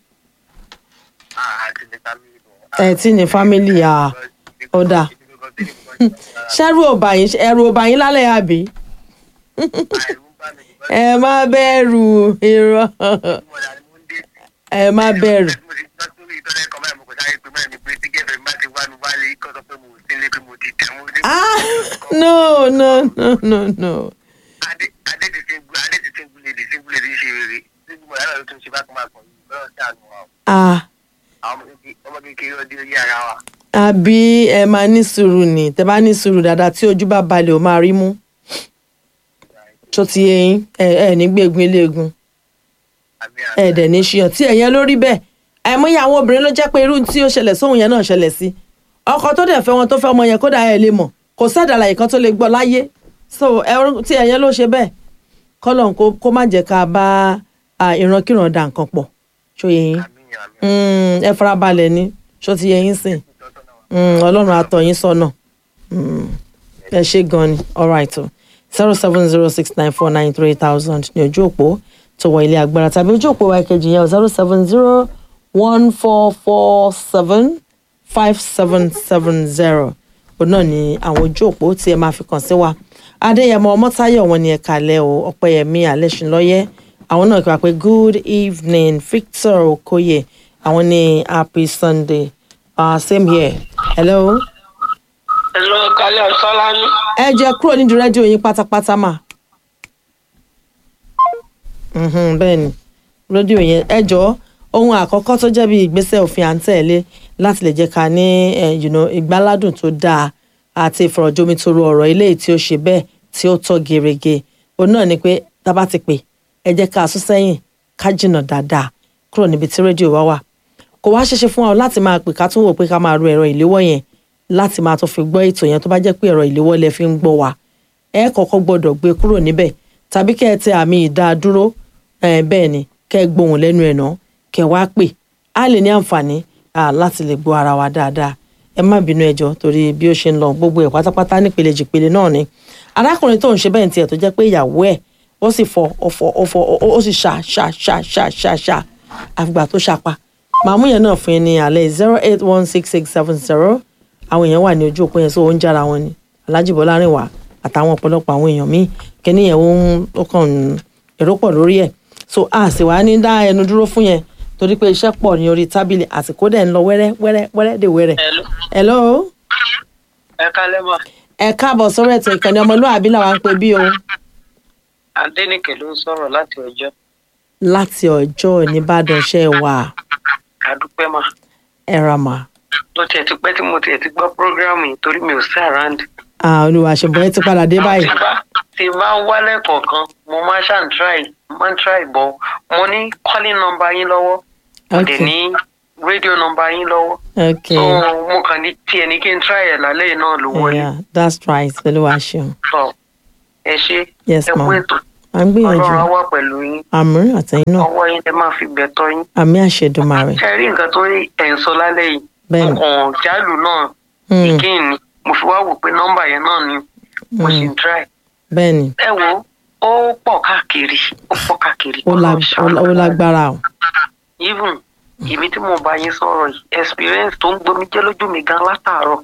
ẹ̀ tí ní fámìlì ọ̀dà ṣẹ́rù ọba yín lálẹ́ àbí ẹ má bẹ̀rù irọ́ ẹ má bẹ̀rù. No. àbí ẹ máa ní sùúrù ni tẹ bá ní sùúrù dáadáa tí ojú bá balẹ̀ ó máa rí mú tó ti yẹyin ẹ ní gbẹ̀gùn eléegun ẹ dẹ̀ ní ṣíyàn tí ẹ̀yẹn lórí bẹ́ẹ̀ àìmọye àwọn obìnrin ló jẹ́ pé irú tí ó ṣẹlẹ̀ sóhun yẹn náà ṣẹlẹ̀ sí ọkọ tó dẹ̀ fẹ́ wọn tó fẹ́ ọmọ yẹn kódà ẹ lè mọ̀ kò sẹ́dàlàyé kan tó lè gbọ́ láyé so tí ẹ̀yẹn ló ṣe bẹ́ẹ̀ kọ́lọ̀ kó má jẹ́ ká bá ìrankíran dà nǹkan pọ̀ ṣó yẹyin ẹ farabalẹ̀ ni ṣó ti yẹyin sìn ọlọ́run á tọ́ yín sọ́nà ẹ ṣé gan ni all right o 07069493000 ní ojú òpó tó wọ ilé agbára tàbí ojú òpó wa ìkejì yẹn 07014475770 òun náà ni àwọn ojú òpó tí ẹ máa fi kàn sí wa adéyẹmọ ọmọtáyọ̀ wọn ni ẹ kálẹ́ o ọpẹ́yẹmí alẹ́sìnlọ́yẹ́ àwọn náà kí wá pé good evening Victor Okoye àwọn ni happy Sunday same here hello. hello kálẹ̀ ọ̀sọ́lámi. ẹ jẹ́ kúrò nídìí rédíò yín pátápátá mà. bẹ́ẹ̀ ni rédíò yẹn ẹ jọ̀ọ́ ohun àkọ́kọ́ tó jẹ́ bí ìgbésẹ̀ òfin à ń tẹ̀lé láti lè jẹ́ ká ní ìgbáládùn tó dáa àti ìfọ̀rọ̀jomitoro ọ̀rọ̀ eléyìí tí ó ṣe bẹ́ẹ̀ tí ó tọ́ gerege òun náà ni pé tá bá ti pè ẹ jẹ́ ká sún sẹ́yìn ká jìnnà dáadáa kúrò níbi tí rédíò wá wà kò wá ṣeéṣe fún wa láti máa pè ká tún wò pé ká máa ro ẹ̀rọ ìléwọ́ yẹn láti máa tún fi gbọ́ ètò yẹn tó bá jẹ́ pé ẹ̀rọ ìléwọ́ lẹ fi ń gbọ́ wa ẹ kọ́kọ́ gbọ́dọ̀ gbé kúrò níbẹ̀ tàbí kẹ́ ẹ tẹ àmì ìdádúró bẹ́ẹ̀ ni kẹ́ ẹ gbóhùn lẹ́nu ẹ̀ náà kẹ́ wá pè á lè ní àǹfààní láti lè gbọ́ ara wa dáadáa ẹ má bínú ẹjọ́ torí bí ó ṣe ń lọ gbogbo ẹ̀ pátápátá nípele jìpele náà ni arákùnrin tó ń ṣe bẹ́ẹ̀ tiẹ̀ tó jẹ́ pé ìyàwó ẹ̀ ó sì ó sì ṣà àfìgbà tó ṣapa màmú yẹn náà fún yẹn ní alẹ́ 0816670 àwọn èèyàn wà ní ojú òpó yẹn sọ ó ń jára wọn ni Alhaji Bọ́lárìnwá àtàwọn ọ̀pọ̀lọpọ̀ àwọn èèyàn míì kíní yẹn ó kàn èrò pọ̀ lórí ẹ̀ so a sì wá ní dá ẹnu dúró fún yẹn torí pé iṣẹ́ pọ̀ ní orí tábìlì àsìkò dẹ̀ ń lọ wẹ́rẹ́ dè wẹ́rẹ́. hello. ẹ kálẹ́ mọ́. ẹ káàbọ̀ sórí ètò ìkànnì ọmọlúwàbí làwọn ń pè bí o. Adénìkè ló ń sọ̀rọ̀ láti Ọ̀jọ́. láti Ọ̀jọ́ nìbàdàn ṣe wà. àdúpẹ́ mà. ẹ ra mà. tó tiẹ̀ ti pẹ́ tí mo tiẹ̀ ti gbọ́ prógráàmù yìí torí mi ò sí àráǹdì. olùwà ṣùgbọ́n ẹ ti padà dé báyìí. tí bá ń wálẹ̀ kọ̀ọ̀kan mo máa ń try bọ̀ mo ní calling number yín lọ́wọ́ mo dẹ̀ ní radio number yín lọ́wọ́ so mo kàn ní tiẹ̀ ní kí n try ẹ̀ lálẹ́ náà ló wọlé. Yeah, that's right pẹ̀lú àṣẹ. ẹ ṣe yes ma ẹ kú ètò à ń gbìyànjú Ọlọ́run á wà pẹ̀lú yín àmín àtẹ̀yìn náà ọwọ́ yín lè máa fi gbẹ̀tọ́ yín. àmín àṣẹdùmarè. ṣe rí nǹkan tó ẹ̀ ń sọ lálẹ́ yìí bẹ́ẹ̀ni ọkàn jálù náà ìkíni mo fi wá wò pé nọ́mbà yẹn náà ni mo sì ń try. bẹ́ẹ̀ni. ẹ wo ó pọ̀ káàkiri ó lágbára o. even èmi tí mo bá yín sọ̀rọ̀ yìí experience tó ń gbomi jẹ́ lójú mi gan látàárọ̀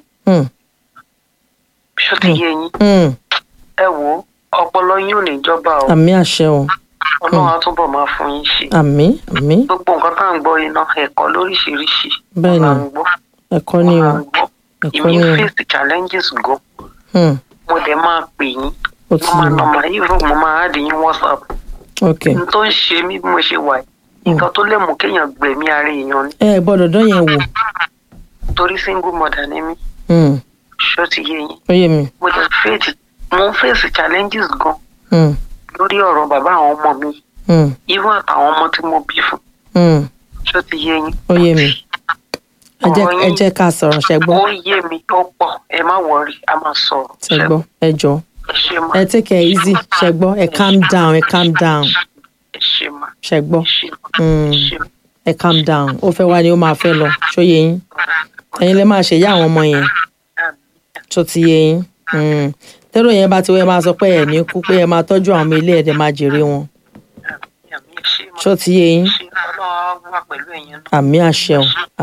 ṣó ti yé yín ẹ wo ọpọlọ yín ò ní jọba o. àmì àṣẹ o. Ọlọ́run á túbọ̀ máa fún yín ṣe. àmì àmì. gbogbo nǹkan tá à ń gbọ́ iná ẹ̀kọ́ lóríṣiríṣi. bẹ́ẹ̀ni ẹ̀kọ́ ni o ẹ̀kọ́ ni o. èmi face challenges gan. mo dẹ̀ máa pè yín. mo máa nọmọ even mo máa add yín WhatsApp. n tó ń ṣe mí bí mo ṣe wà yìí nǹkan tó lè mú kéèyàn gbẹ̀mí ara èèyàn ni. ẹ gbọ́dọ̀ dán yẹn wò. torí single mother ni mí. ṣó ti yé yín. ó yé mi. mo ń face challenges gan. lórí ọ̀rọ̀ bàbá àwọn ọmọ mi. even àtàwọn ọmọ tí mo bí fún. ṣó ti yé yín. ó yé mi. ẹ jẹ́ ká sọ̀rọ̀ ṣẹ́gbọ́n. ó yé mi ó pọ̀ ẹ má wọrí a máa sọ̀rọ̀. ṣẹ́gbọ́n ẹ jọ ẹ take it easy ṣẹ́gbọ́n ẹ calm down ṣẹ́gbọ́n ẹ calm down ó fẹ́ wá ni ó máa fẹ́ lọ ṣó yé yín ẹ̀yin lè máa ṣe yá àwọn ọmọ yẹn tó ti yé yín tẹ́rọ yẹn bá ti wẹ́ máa sọ pé ẹ̀ ní kú pé ẹ máa tọ́jú àwọn ọmọ ilé ẹ̀dẹ̀ máa jèrè wọn ṣó ti yé yín àmì àṣẹ o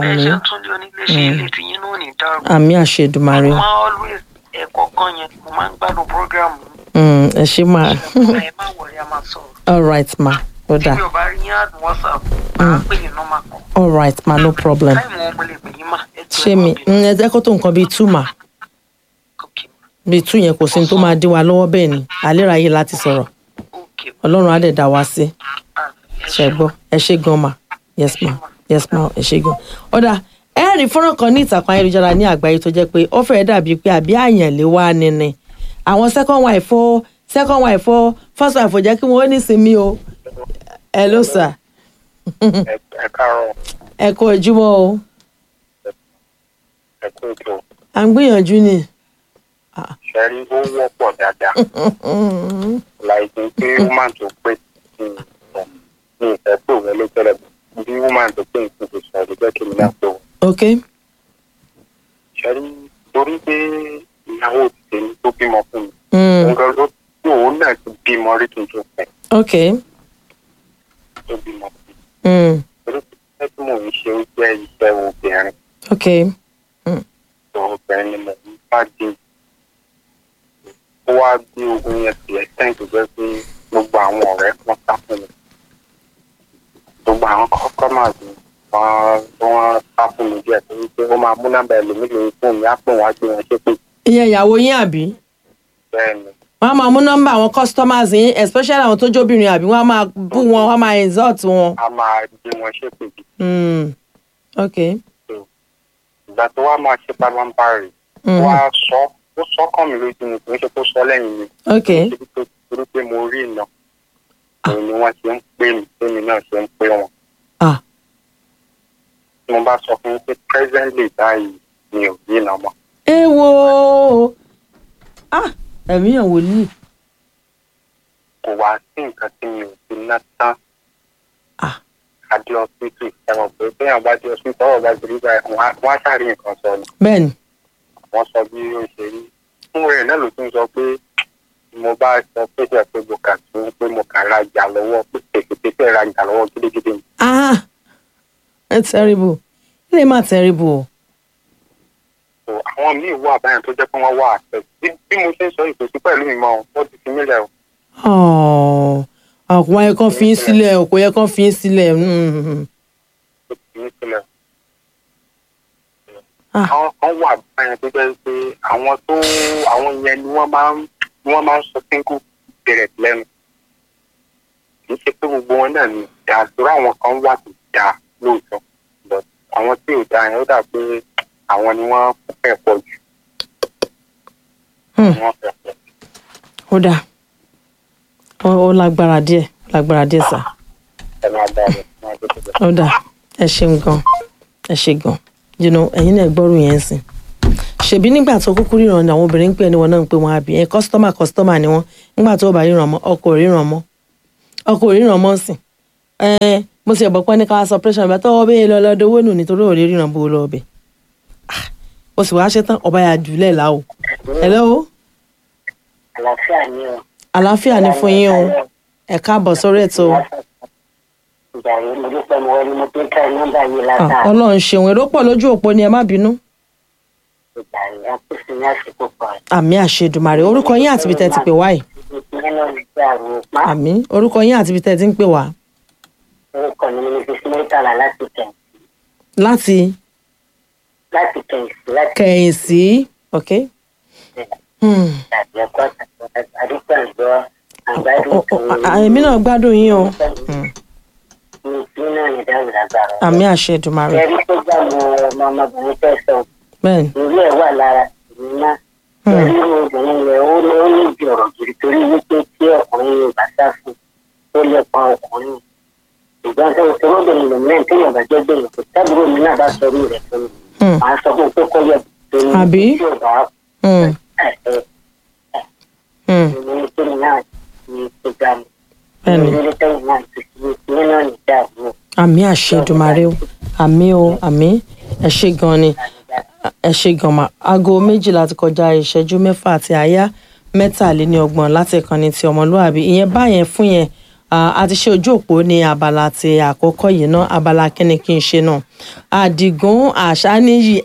àmì àṣẹ Èdùmàrè o. ẹ̀kọ́ kan yẹn mo máa ń gbádùn program. ẹ ṣe máa. ẹ má wọrí a máa sọ̀rọ̀. all right ma ó dáa. tí mi ò bá rí yín àdùn WhatsApp máa pè yín nọ́mà kan. all right ma no problem. táìmù wọn mo lè pè yín mà. ṣé mi ẹ jẹ́ kó tó nǹkan bíi 2 ma bíi 2 yẹn kò sí ní tó máa dí wa lọ́wọ́ bẹ́ẹ̀ ni àléráyé láti sọ̀rọ̀ ọlọ́run á dẹ̀ dá wa sí ṣẹ́gbọ́ ẹ ṣé gan ma yes ma ẹ ṣé gan. ọ̀dà ẹ rí fọ́nrán kan ní ìtàkùn ayélujára ní àgbáyé tó jẹ́ pé ó fẹ́ẹ́ dàbí pé àbí àyànlé wá nínú àwọn second wife first wife ò jẹ́ kí wọ́n ní sinmi o. hello sir. ẹ káàárọ̀. ẹ kú ojúmọ́ o. ẹ kú ètò. à ń gbìyànjú ni. ṣẹ́rí ó wọ́pọ̀ dáadáa. láìpẹ́ pé woman tó pé ní ìfẹ́ tó rẹ ló tẹ́lẹ̀ bí woman tó pé nǹkan tó sọ ẹ̀dẹ́gbẹ́ kí ni náà tó. ok. ṣẹ́rí torí pé ìyàwó tèmi tó bímọ fún mi. nǹkan ló tó òun náà ti bímọ rí kí n tó fẹ́. ok. tó bímọ fún mi. torí pé tí mò ń ṣe ó jẹ́ iṣẹ́ obìnrin. ok. obìnrin ni mo ń bá dé. ó wá gbé ogun yẹn sí ẹsẹ̀ tó jẹ́ pé gbogbo àwọn ọ̀rẹ́ wọn sá fún mi. gbogbo àwọn customers wọ́n sá fún mi díẹ̀ torí pé ó máa mú nọ́mbà ẹlòmíì lórí fóònù mi á pè wọ́n á gbé wọn ṣépè. ìyẹn ìyàwó yín àbí. bẹ́ẹ̀ni. wọ́n á máa mú nọ́mbà àwọn customers yín especially àwọn tó jóbìnrin àbí wọ́n á máa bú wọn wọ́n á máa insult wọn. a máa gbé wọn ṣépè bí. ok. ìgbà tó wá máa ṣe pàlọ́ńbárì wá ó sọ kàn mí lójú mi kò ń ṣe kó sọ lẹ́yìn mi. ok. torí pé mo rí iná òun ni wọ́n ṣe ń pè mí tèmi náà ṣe ń pè wọ́n. mo bá sọ fún yín pé presently báyìí mi ò rí iná mọ́. ẹ wo ẹ̀mí yàn wòlíì. kò wá sí nǹkan tí mi ò fi ná tán. adé hospital ẹ̀wọ̀n pé bẹ́ẹ̀ bá dé hospital ọ̀rọ̀ bá ti rí báyìí wọ́n á ṣàrí nǹkan sọ ni. bẹ́ẹ̀ni. wọ́n sọ bí ó ṣe rí. fún rẹ̀ náà ló tún sọ pé mo bá sọ pé ṣe pé mo kà tún pé mo kà rajà lọ́wọ́ pé pèsè rajà lọ́wọ́ gidigidi. it's terrible. ilé máa terrible. àwọn míì wà báyìí tó jẹ́ pé wọ́n wà àṣẹ bí mo ṣe ń sọ ìpèsè pẹ̀lú ìmọ̀ wọ́n ti fi mí lẹ̀ o. àkùnwá yẹ kán fi ń sílẹ̀ o kò yẹ kán fi ń sílẹ̀. àwọn kan wà báyìí tó jẹ́ pé àwọn yẹn ni wọ́n máa ń sọ sínkù bẹ̀rẹ̀ lẹ́nu. kì í ṣe pé gbogbo wọn náà ni ìdásórí àwọn kan wà tó dáa lóòótọ́ àwọn tí ò dáa yẹn ó dà pé àwọn ni wọ́n fẹ́ pọ̀ jù. ó dáa ó lágbára díẹ̀ sà. ó dà ẹ ṣeun gan ẹ̀yin náà gbọ́rù yẹn sìn ṣèbí nígbà tó kúkú ríran ni àwọn obìnrin ń pè ní wọn náà ń pè wọn àbí ẹ kọ́sítọ́mà ni wọ́n nígbà tó bá ríran mọ́ ọkọ ò ríran mọ́ sìn mo ti ẹ̀bọ̀ pẹ́ ní ká suppression bẹ́ẹ̀ tọ́wọ́ bẹ́ẹ̀ lọ lọ́dọ̀ owó nù nítorí ò lè ríran bó lọ ọbẹ̀ o sì wá ṣe tán ọba yà jùlẹ̀ láwò hello. àlàáfíà ni fún yín o ẹ káàbọ̀ sórí ètò. Ọlọ́run ṣeun èrò pọ̀ lójú òpó ni ẹ má bínú. àmì àṣedùmarè orúkọ yín àti ibi tẹ́ ti pè wá yìí. àmì orúkọ yín àti ibi tẹ́ ti ń pè wá. orúkọ mi ni mrs murtala láti kẹ̀yìnsí. láti kẹ̀yìnsí ok. èmi náà gbádùn yín o. àmì àṣedùmarè. ẹ̀rí tó gbà mọ́ ọmọbìnrin fẹ́ sọ. bẹ́ẹ̀ni. ìlú ẹ̀ wà lára ìlú náà. ẹ̀rí obìnrin rẹ̀ ó ní ìdí ọ̀rọ̀ gidi torí wípé tí ọkùnrin yóò bá sá fún ó lè pa ọkùnrin. ìgbà tó ń sọ̀rọ̀ bẹ̀rẹ̀ lòun náà tó yàn bá jẹ́ bẹ̀rẹ̀ kò tábìlì mi náà bá sọ orí rẹ̀ fún mi. màá sọ fún un pé kó yẹ torí tí ò bá ìròyìn tó ní náà ní programu. ìròyìn tó ní náà ti fi nínú ìdáàbò. àmì àṣedùmarè o àmì ẹ ṣé gan ni ẹ ṣé gan ma aago 12 ti kọjá ìṣẹ́jú 6 àti àyá 23 láti ìkànnì ti ọmọlúwàbí ìyẹn báyẹn fún yẹn a ti ṣe ojú òpó ní abala ti àkọ́kọ́ yìí náà abala kíni kí n ṣe náà Àdìgún Àṣàníyì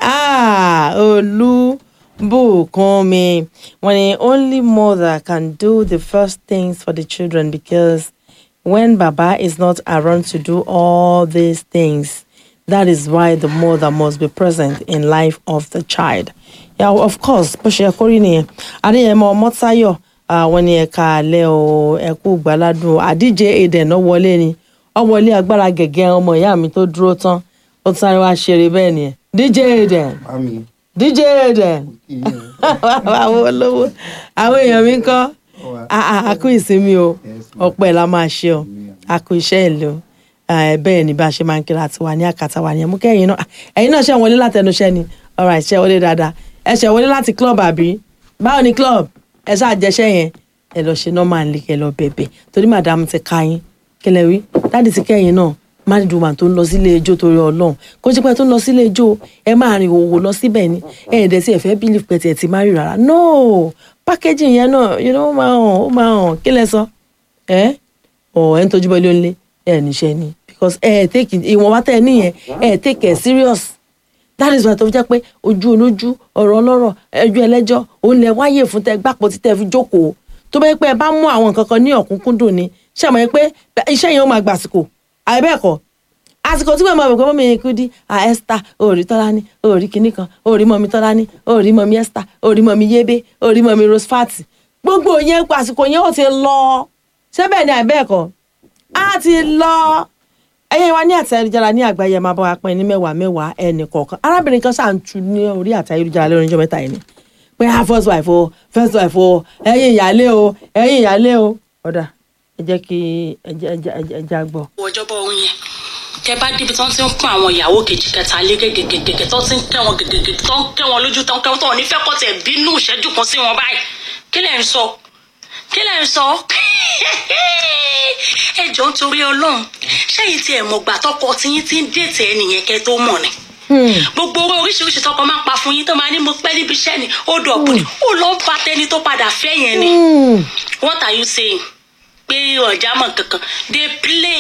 Olúbùkúnmi wọ́n ní only mother can do the first things for the children because when Baba is not around to do all these things, that is why the mother must be present in life of the child. Yeah, of course, bó ṣe kó rí nìyẹn. Adéyẹmọ Mọ́táyọ̀ wọ́n ní ẹ̀ka alẹ́ o ẹ̀kú gbàládùn àdíje Eden wọlé ni ó wọlé agbára gẹ̀gẹ́ ọmọ ìyá mi tó dúró tán ó sáré wá ṣeré bẹ́ẹ̀ nìyẹn DJ Eden DJ Eden àwọn olówó àwọn èèyàn mi ń kọ́ àkú ìsinmi o ọpẹ́ la máa ṣe o àkú iṣẹ́ ìlú bẹ́ẹ̀ ni bá a ṣe máa ń kíra àti wà ní àkàtà wà ní ẹ̀mú kẹ́yìn náà ẹ̀yin náà ṣe wọlé látẹnuṣẹ́ ni alright ṣe wọlé dáadáa ẹ ṣe wọlé láti club àbí báwo ni club ẹ ṣáà jẹṣẹ́ yẹn ẹ lọ ṣe normal ní kẹ lọ bẹ̀bẹ̀ torí madam ti ka yín kẹlẹ wí dáàdì ti kẹ́yìn náà mádìdùmá tó ń lọ sílé ijó torí Ọlọ́run kó jẹ́ pé tó ń lọ sílé ijó ẹ máa rìn òwò lọ síbẹ̀ ni ẹ̀ẹ́dẹ̀ tí ẹ fẹ́ bílíf pẹ̀tẹ̀ ti má rí rárá no packaging yẹn náà ó máa hàn kí lẹ sọ ẹ ń tọ́jú bọ́lé ńlẹ̀ ẹ níṣẹ́ ni because take ìwọ̀n wá tẹ̀ ẹ níyẹn take it serious that is why tó fi jẹ́ pé ojú olójú ọ̀rọ̀ ọlọ́rọ̀ ẹjọ́ ẹlẹ́jọ́ òun lẹ wáyé fún tẹ gbàpọ̀ tí tẹ fi jókòó tó bá yẹ pé ẹ bá mú àwọn nǹkan kan ní ọ̀kúnkúndùn ni ṣé àmọ́ yẹ pé iṣẹ́ yẹn ó máa gbàsìkò àìbẹ́ẹ̀kọ́ àsìkò tí wọ́n máa bẹ̀ pé mọ́mí Kúdí Esther òòrí Tọ́lání òòrí kinní kan òòrí mọ́mí Tọ́lání òòrí mọ́mí Esther òòrí mọ́mí Yébé òòrí mọ́mí Rosfat gbogbo yẹn àsìkò yẹn ó ti lọ ṣé bẹ́ẹ̀ ni àìbẹ́ẹ̀kọ́ á ti lọ ẹyẹ wa ní àtẹ̀jára ní àgbáyé máa bá wa pín ní 10 ẹnì kọ̀ọ̀kan arábìnrin kan ṣáà ń tu ní orí àtẹ̀jára lórí ọjọ́ mẹ́ta yìí ni pé first wife o ẹ̀yin ìyálé o ọ̀dà ẹ jẹ́ kí ẹja gbọ́. ọjọ́bọ̀ ohun yẹn tẹ bá débi tí wọ́n ti ń pọ́n àwọn ìyàwó kejì kẹta lé gègègègè tó ti ń kẹ́ wọn gègègè tó ń kẹ́ wọn lójú tó ń kẹ́ wọn tó ní fẹ́ kọ́ tẹ̀ bínú ìṣẹ́jú kan sí wọn báyìí kí lẹ̀ ń sọ ẹ jọ̀ọ́ nítorí Ọlọ́run ṣẹ́yìn tí ẹ̀ mọ̀ gbà tọkọ tiyín ti ń dètè ẹnìyẹn kẹ́ tó mọ̀ ni gbogbo owó oríṣiríṣi tọkọ máa pa fún yín tó máa ní mo pẹ́ níbi iṣẹ́ ni ó dọ̀bù ni ó lọ bá tẹni tó padà fẹ́ yẹn ni what are you saying pé ọ̀já mọ̀ kankan they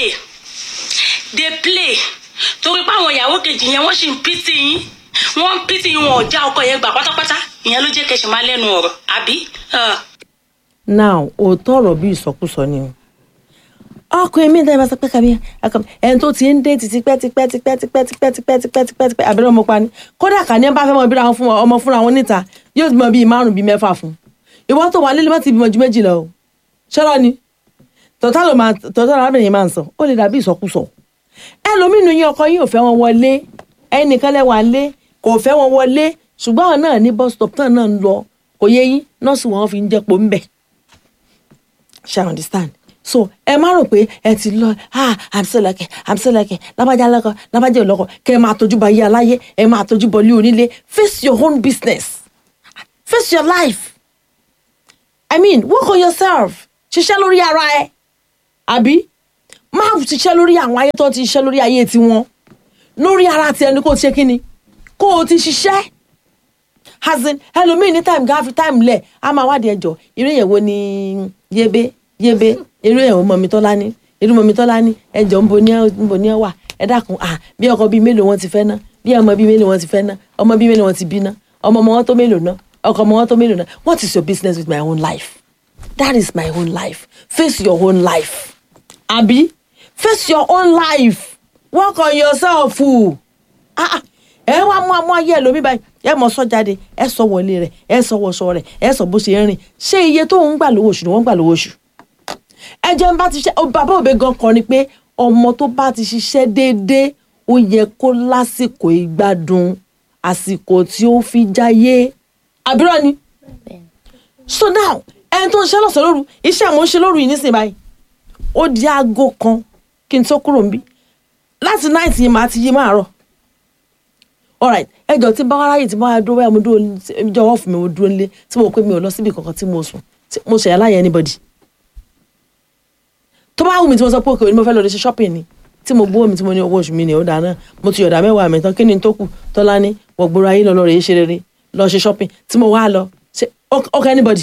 play torí pé àwọn ìyàwó kejì yẹn wọ́n sì ń pítì yín wọn ò já ọkọ yẹn gbà pátápátá ìyẹn ló jẹ́ kẹ́ ṣe máa lẹ́nu ọ̀rọ̀ àbí. now òótọ́ ọ̀rọ̀ bí ìsọkúsọ ni o ọkùnrin mi dáná sọ pé kàbí ẹni tó ti ń dé ti tipẹ́ àbẹ̀rẹ̀ ọmọ pa ni kódà kà ní ẹ bá fẹ́ mọ bí ọmọ fúnra wọn níta yóò bímọ bíi 5 bíi 6 fún ìwọ tó wà nílé má ti bímọ ju 2 lọ o ṣọ́rọ́ ni tọ́tà arábìnrin máa ń sọ ó lè dàbí ìsọkúsọ ẹlòmínú yín ọkọ yín ò fẹ́ wọn wọlé ẹnìkan lẹ́wà lé kò fẹ́ wọn wọlé ṣùgbọ́n àwọn náà ní bus stop náà ń lọ kò yé yín nọ́ọ̀sì wọn fi ń jẹ́pọ̀ ń bẹ̀ ṣe understand so ẹ má rò pé ẹ ti lọ I'm so lucky lábàjá lọ́kọ lábàjá olọ́kọ kẹ́ ẹ máa tójú bọ ayé aláyé ẹ máa tójú bọ ilé onílé. Face your own business, face your life. I mean, work on yourself. Ṣiṣẹ́ lórí ara ẹ àbí máa ṣiṣẹ́ lórí àwọn ayé tó ti ṣiṣẹ́ lórí ayé tiwọn, lórí ara ti ẹni kó o ti ṣe kí ni kó o ti ṣiṣẹ́. Hazin ẹlòmíì ní time gáfi time lẹ̀ a máa wádìí ẹjọ́ irú ìyẹ̀wò ni yébé irú ìyẹ̀wò Mọ̀mítọ́lání irú Mọ̀mítọ́lání ẹjọ́ ń bo ní ẹ wà ẹ dákun bí ọkọ bíi mélòó wọn ti fẹ́ ná bí ọmọ bíi mélòó wọn ti fẹ́ ná ọmọ bíi mélòó wọn ti bí ná ọmọ wọn tó mélòó ná ọkọ ọmọ wọn tó mélòó ná. What is your business with my own life? That is my own life. Face your own life. Abi, face your own life. Work on yourself. Ẹ wá mú ayé ẹlòmíì báyìí ẹ mọ sọ jáde ẹ sọ wọlé rẹ ẹ sọ wọṣọ rẹ ẹ sọ bó ṣe ń rìn ṣé iye tó ń gbà lówó oṣù ni wọ́n ń gbà lówó oṣù. Ẹ jẹ́ ń bá ti ṣe bàbá òbí gan kan ni pé ọmọ tó bá ti ṣiṣẹ́ déédéé ó yẹ kó lásìkò ìgbádùn àsìkò tí ó fi jáyé àbúrò ni. So now ẹni tó ń ṣe lọ́sàn lóru iṣẹ́ àmọ́ ń ṣe lóru yìí nísìnyí báyìí ó di aago kan kí n tó kúrò níbí láti 9 yìí máa ti yí máa rọ̀. Alright, ẹjọ́ tí bá wá ráyè tí bá wá dúró báyà mo dúró jọ̀wọ́ fún mi mo dúró nílé tí mo pé mi ò lọ síbi kankan tí mo sùn mo ṣẹ̀yà láyé anybody. Tó bá wù mí tí mo sọ pé òkè ni mo fẹ́ lọ ṣe shopping ni tí mo gbówó mi tí mo ní owó oṣù mi ni ó dáná mo ti yọ̀dà 10 mi tán kí ni tó kù Tọ́lání wọ̀gbọ̀rọ̀ ayé lọ rèé ṣe rere lọ ṣe shopping tí mo wá lọ ṣe okay anybody.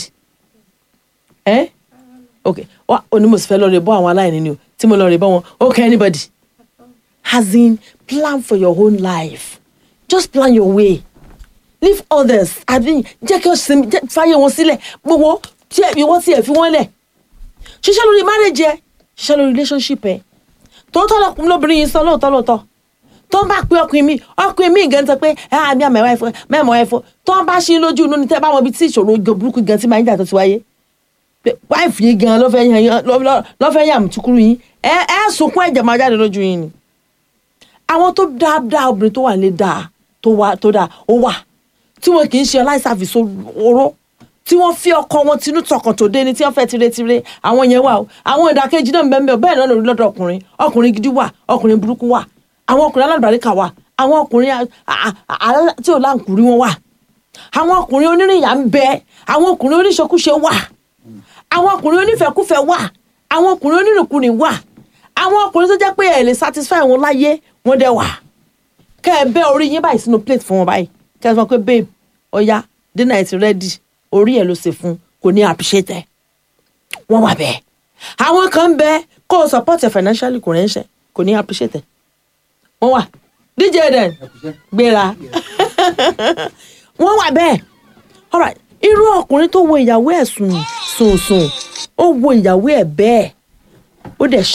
Okay wá òní mo sì fẹ́ lọ rè bọ́ àwọn aláìní ni o tí mo lọ rè bọ́ wọn okay anybody. As in plan for your own life. Just plan your way. Leave others. I mean, jẹ́ kí o sinmi fàyè wọn sílẹ̀ gbogbo tí ìwọ́n ti ẹ̀ fi wọ́n lẹ̀. Ṣiṣẹ́ lórí marriage ẹ ṣiṣẹ́ lórí relationship ẹ. Tòótọ́ lóbìnrin yìí sọ lóòótọ́. Tó ń bá pé ọkùnrin mi gan sọ pé àmì àmì ẹ̀fọ́ tó ń bá ṣí lójú inú ni tẹ́ bá wọn bí tí ìṣòro burúkú gan tí máa ń jà tó ti wáyé. Wáìfì yìí gan lọ́fẹ́ yàm tukuru yín ẹ sunkún ẹ̀jẹ̀ máa jáde lójú yín ni. Àwọn tó dáadáa obìnrin tó wà lè dáa tó dáa ó wà tí wọn kì í ṣe aláìsàfisọ oró tí wọ́n fi ọkọ wọn tinú tọkàn tó dé ni tí wọ́n fẹ́ tiré àwọn yẹn wà o. Àwọn ìdàkejì náà bẹ́ẹ̀ náà lórí lọ́dọ̀ ọkùnrin gidi wà ọkùnrin burúkú wà àwọn ọkùnrin alálùbáríkà wà àwọn ọkùnrin tí ò láǹkùrí wọn wà àwọn ọkùnrin onírìnyà ń bẹ àwọn ọkùnrin oníṣekúṣe wà àwọn ọkùnrin onífẹ̀kúfẹ̀ wà àwọn ọkùnrin onírìnkùnrin wà àwọn ọkùnrin tó jẹ́ pé ẹ lè satisfy wọn láyé wọn dẹ̀ wà kẹ́ ẹ bẹ́ orí yín báyìí sínú plate fún wọn báyìí kẹ́ ẹ sọ pé babe ọ̀ya dinner is ready orí ẹ̀ ló ṣe fún kò ní appreciate ẹ̀ wọ́n wà bẹ́ẹ̀ àwọn kan bẹ kó o support ẹ̀ financially kò rẹ́ńṣẹ́ kò ní appreciate ẹ̀ wọ́n wà DJ den gbéra wọ́n wà bẹ́ẹ̀ alright irú ọkùnrin tó wo ìyàwó ẹ̀ sùn ó wo ìyàwó ẹ̀ bẹ́ẹ̀ ó dẹ̀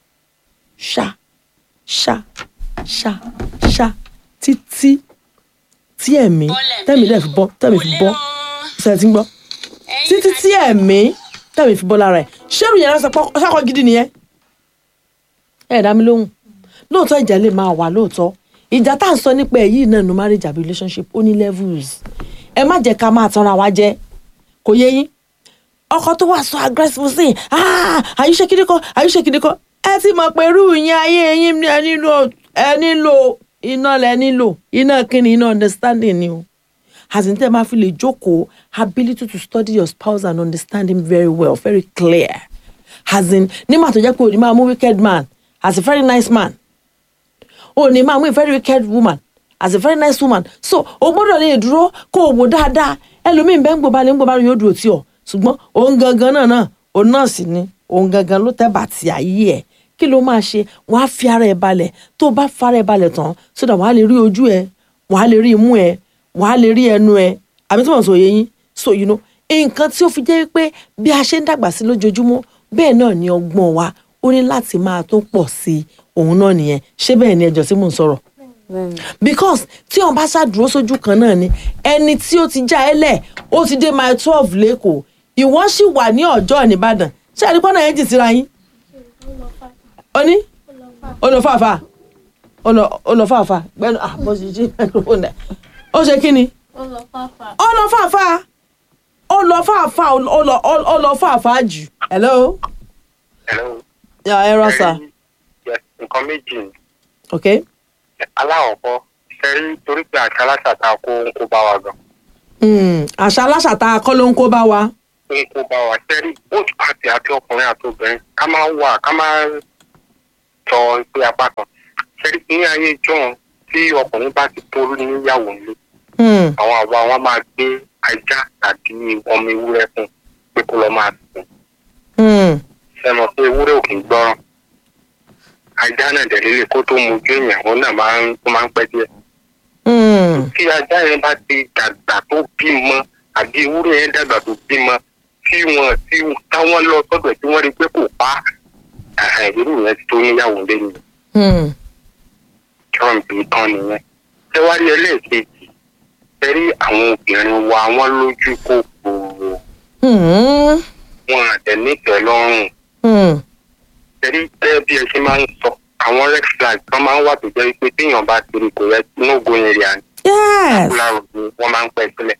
ṣá títí tí ẹ̀mí tẹ́mi dẹ̀ fi bọ́ ṣe ti ń gbọ́ títí tí ẹ̀mí tẹ́mi fi bọ́ lára ẹ̀ ṣẹ́rù yẹn lọ́sọ̀ pọ́ ṣákọ̀ gidi nìyẹn ẹ̀ dá mi lóhùn lóòótọ́ ìjà lè máa wà lóòótọ́ ìjà tá à ń sọ nípa ẹ̀ yìí náà no marriage àbí relationship ó ní levels ẹ má jẹ́ ká máa tanra wa jẹ kò yé yín ọkọ tó wà sọ aggressive sí àyíṣe kìdí kan ẹ ti mọ̀ pé irú yín ayé yín ẹ nílò iná lẹ nílò iná kíni iná understanding ni o àtìntẹ́ máa fi lè jókòó ability to study your spouse and understand him very well very clear nígbà tó jẹ́ pé òní máa mú wicked man as a very nice man òní máa mú a very wicked woman as a very nice woman so o gbọ́dọ̀ lè dúró kó o wò dáadáa ẹlòmíín bẹ́ẹ̀ ń gbọ́balẹ̀ yóò dúró tí ọ ṣùgbọ́n òun gangan náà òun náà sì ni òun gangan ló tẹ́ bàtì ayé ẹ̀ kí ló máa ṣe wàá fi ara ẹ̀ balẹ̀ tó bá fara ẹ̀ balẹ̀ tán sódà wàá lè rí ojú ẹ̀ wàá lè rí imú ẹ̀ wàá lè rí ẹnu ẹ̀ àbí tí wọ́n sọ yẹn so you know nǹkan tí ó fi jẹ́ pé bí a ṣe ń dàgbà sí lójoojúmọ́ bẹ́ẹ̀ náà ni ọgbọ́n wa ó ní láti máa tó pọ̀ sí òun náà nìyẹn ṣé bẹ́ẹ̀ ni ẹjọ́ tí mò ń sọ̀rọ̀ because tí wọn bá ṣàdúró sójú kan náà ni ẹni tí ó ti já ẹ lẹ̀ ó ti dé mile 12 lẹ́kọ̀ọ́ ìwọ́n sì wà ní ọjọ́ nìbàdàn ṣé àdìpọ́ náà yẹn jì síra yín oní olùfàfà gbẹ́nu àbọ̀ṣiṣẹ́ microphone dẹ̀ ó ṣe kí ni olùfàfà jù hello ẹ rọ sà. nǹkan méjì ni. ok. aláwọ̀kọ́ sẹ́rí torí pé àṣà aláṣàtà kó bá wa gan. àṣà aláṣàtà kọ́ ló ń kó bá wa. ń kó bá wa sẹ́rí both party àti ọkùnrin àti obìnrin ká máa tọ pé apá kan sẹ́rí ní ayé john tí ọkùnrin bá ti tó níyàwó nílé àwọn àwa wọn máa gbé ajá tàbí ọmọ ewúrẹ́ fún pé kó lọ máa sùn. ṣe mọ̀ pé ewúrẹ́ ò kì í gbọ́ràn ajá náà dẹ̀lélẹ̀ kó tó mojú èèyàn òun náà máa ń pẹ́ díẹ̀. tí ajá yẹn bá ti dàgbà tó bímọ àbí ewúrẹ́ yẹn dàgbà tó bímọ táwọn lọ sọ́dọ̀ tí wọ́n rí pé kò pa irú yẹn ti tó níyàwó lẹ́nu. trump tán nìyẹn. ṣé wàá rí ẹlẹ́ẹ̀kejì rí àwọn obìnrin wa wọ́n lójú kòkòrò wọn àtẹ nífẹ̀ẹ́ lọ́rùn. rí bí ẹ ṣe máa ń sọ àwọn red flag kan máa ń wà tó jẹ́ pé téèyàn bá ti rí kò yẹ no go area ni. láàrú ni wọ́n máa ń pẹ́ sílẹ̀.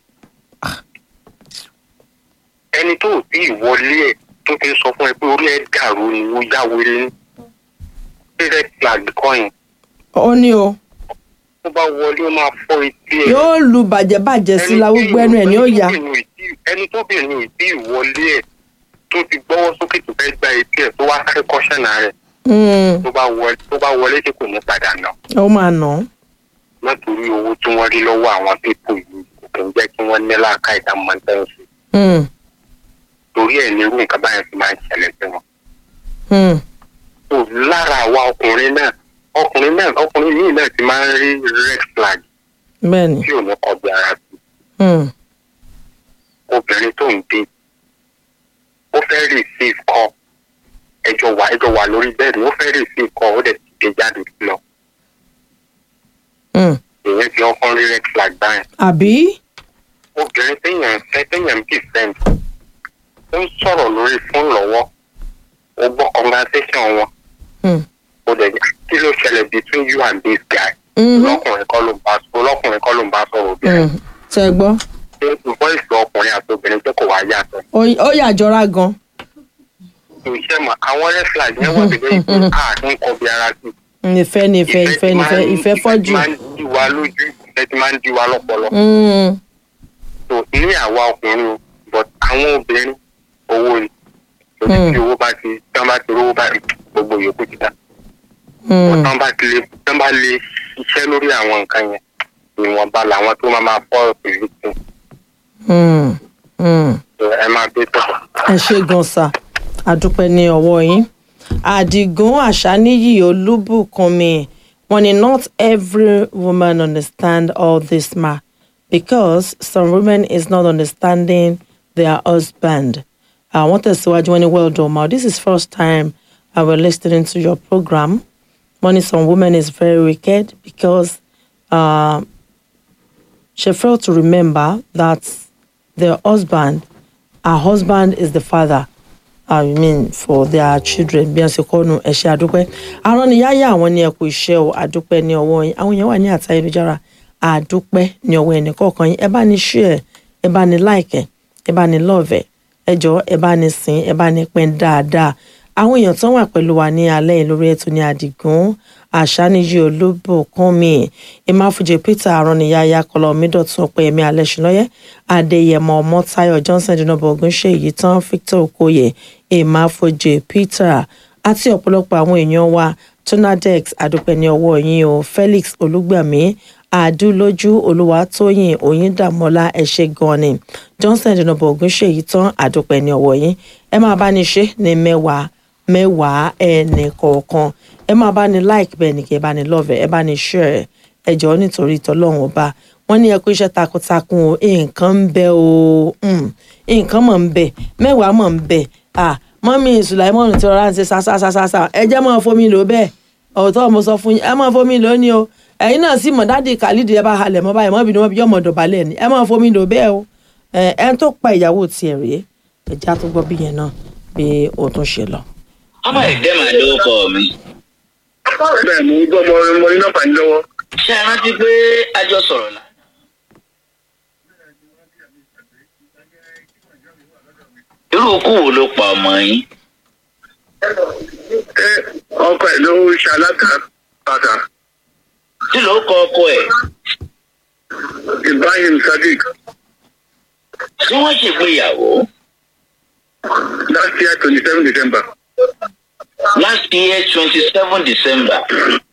ẹni tó tí ìwọlé ẹ̀ tó ti sọ fún ẹ pé orí ẹ̀ dàrú ni ó yá wéré ní. red flag kọ́yìn. ó ní o. tó bá wọlé ó máa fọ́ etí ẹ̀. yóò lu bàjẹ́bàjẹ́ sí la gbogbo ẹnu ẹ̀ ní ó yá. ẹni tó bìnrin ò tí ìwọlé ẹ̀ tó ti gbọ́wọ́ sókè tó fẹ́ gba etí ẹ̀ tó wá sáré kọ́ṣẹ́nà rẹ̀. tó bá wọlé tí kò ní padà nà. ó máa nà. nítorí owó tí wọ́n rí lọ́wọ́ àwọn pípò yìí kò ń jẹ́ kí wọ́n ní láàká ìdámọ̀ tẹ́ǹsì. torí ẹ̀ ní irú nǹkan báyẹn fi máa ń ṣẹlẹ̀ sí wọn. lára àwa ọkùnrin yìí náà ti máa ń rí red flag. bẹ́ẹ̀ni. tí ò ní kọbi ara sí. obìnrin tó ń dé ó fẹ́ receive call ẹjọ́ wà lórí bẹ́ẹ̀ni ó fẹ́ receive call ó dẹ̀ ti gbé jáde lọ. ìyẹn ti ọkàn rí red flag báyìí. àbí. obìnrin téèyàn bí friend ó ń sọ̀rọ̀ lórí fóònù lọ́wọ́ ó gbọ́ conversation wọn. ó dẹ̀ kí ló ṣẹlẹ̀ between you and this guy. lọ́kùnrin kọ́ ló ń bá sọ̀rọ̀ obìnrin. ṣe gbọ́. nǹkan ìṣòro ọkùnrin àti obìnrin tó kò wá yàtọ̀. ó yàjọra gan. iṣẹ́ mọ̀ àwọn red flag yẹn wọ́n ti gbé ìpín ń kọ́ bí ara sí. ìfẹ́ fọ́jú. ìfẹ́ ti máa ń di wa lójú ìfẹ́ ti máa ń di wa lọ́pọlọ. so ní àwa ọkùnrin but àwọn obìnrin owó ni lórí tí owó bá ti rówó bá gbogbo yòókù ti dá. tán bá lè ṣiṣẹ́ lórí àwọn nǹkan yẹn ìwọ̀nba làwọn tó máa fọ́ ìrìkùn. ẹ máa gbé tọ̀. ẹ ṣe gan sa àdúpẹ́ ní ọwọ́ yín. àdìgún àṣàníyì olúbùkúnmi wọ́n ní not every woman understand all this ma because some women is not understanding their husband. Àwọn tẹ̀síwájú wọ́n ní well done ma this is first time I was listening to your program. Wọ́n ní some women is very wicked because she failed to remember that her husband is the father. I mean for their children. Bí wọ́n ṣe kọ́ nu ẹ̀ṣẹ̀ àdúpẹ́. Àrùn ni yáyà àwọn ní ẹ̀kú iṣẹ́ o àdúpẹ́ ní ọwọ́ yín. Àwọn èèyàn wà ní àtà ayélujára àdúpẹ́ ní ọwọ́ ẹnì kọ̀ọ̀kan yín. Ẹ bá ní share, ẹ bá ní like, ẹ bá ní love, ẹ jọ̀ọ́ ẹ bá ní sìn, ẹ bá ní pín dáadáa. Àwọn èèyàn tó wà pẹ̀lú wa ní alẹ́ yìí lórí ètò ní Àdìgún àṣàníyí olúbùkúnmi ìmáfújẹ peter arọ́nìyáyá kọlọmídọ̀tún ọpẹ́yẹmí alẹ́ṣinlọ́yẹ́ adéyẹmọ ọmọtáyọ̀ johnson dínàbọ̀ ògúnṣèyí tán victor okoye ìmáfújẹ peter àti ọ̀pọ̀lọpọ̀ àwọn èèyàn wa tonadex adúpẹ́ ní ọwọ́ yín o felix olúgbàmí àdúlójú olúwatóyìn oyíndàmọ́lá ẹ̀ṣẹ̀ gan ni johnson dínàbọ̀ ògúnṣèyí tán adúpẹ́ ní ọwọ́ yín ẹ máa bá ní ṣe ní mẹ́wàá ẹnì kọ̀ọ̀kan ẹ máa bá ní like bẹ́ẹ̀ ni kí ẹ bá ní love ẹ bá ní share ẹ jọ̀ọ́ nítorí ìtọ́lọ́run ọba wọ́n ní ẹ kú iṣẹ́ takuntakun o nǹkan ń bẹ o nǹkan mọ̀ ń bẹ mẹ́wàá mọ̀ ń bẹ mọ́mí sùláìmọ́nù tí ọ̀rá ń ṣe ṣáṣáṣáṣá ẹ jẹ́ máa fomi lò bẹ́ẹ̀ ọ̀tọ́ mo sọ fún yín ẹ máa fomi lò ní o ẹ̀yin náà sì mọ̀ dáàdì kàlídìí ẹ bá halẹ̀ mọ́ báyìí mọ́bìnrin wọn bí yọ̀mọ̀ dọ̀bálẹ̀ ni ẹ máa fomi lò bẹ́ẹ̀ o ẹ tó pa ìyàwó tiẹ̀ rèé ẹ já tó gbọ́ bí yẹn náà bí o tún ṣe lọ. ọmọ ẹgbẹ́ màá lórúkọ mi. bẹ́ẹ̀ mo gbọ́ mo ní nọ́mbà ní lọ́wọ́. ṣé ẹ rántí pé a jọ sọ̀rọ̀ la. irú ikú wo ló pa ọmọ yín. ọkọ ẹ̀ ló ṣaláta bàtà. Kí ló kọ ọkọ ẹ̀? Ibrahim Sadiq. Tí wọ́n ṣègbéyàwó. Last year 27 December. Last year 27 December.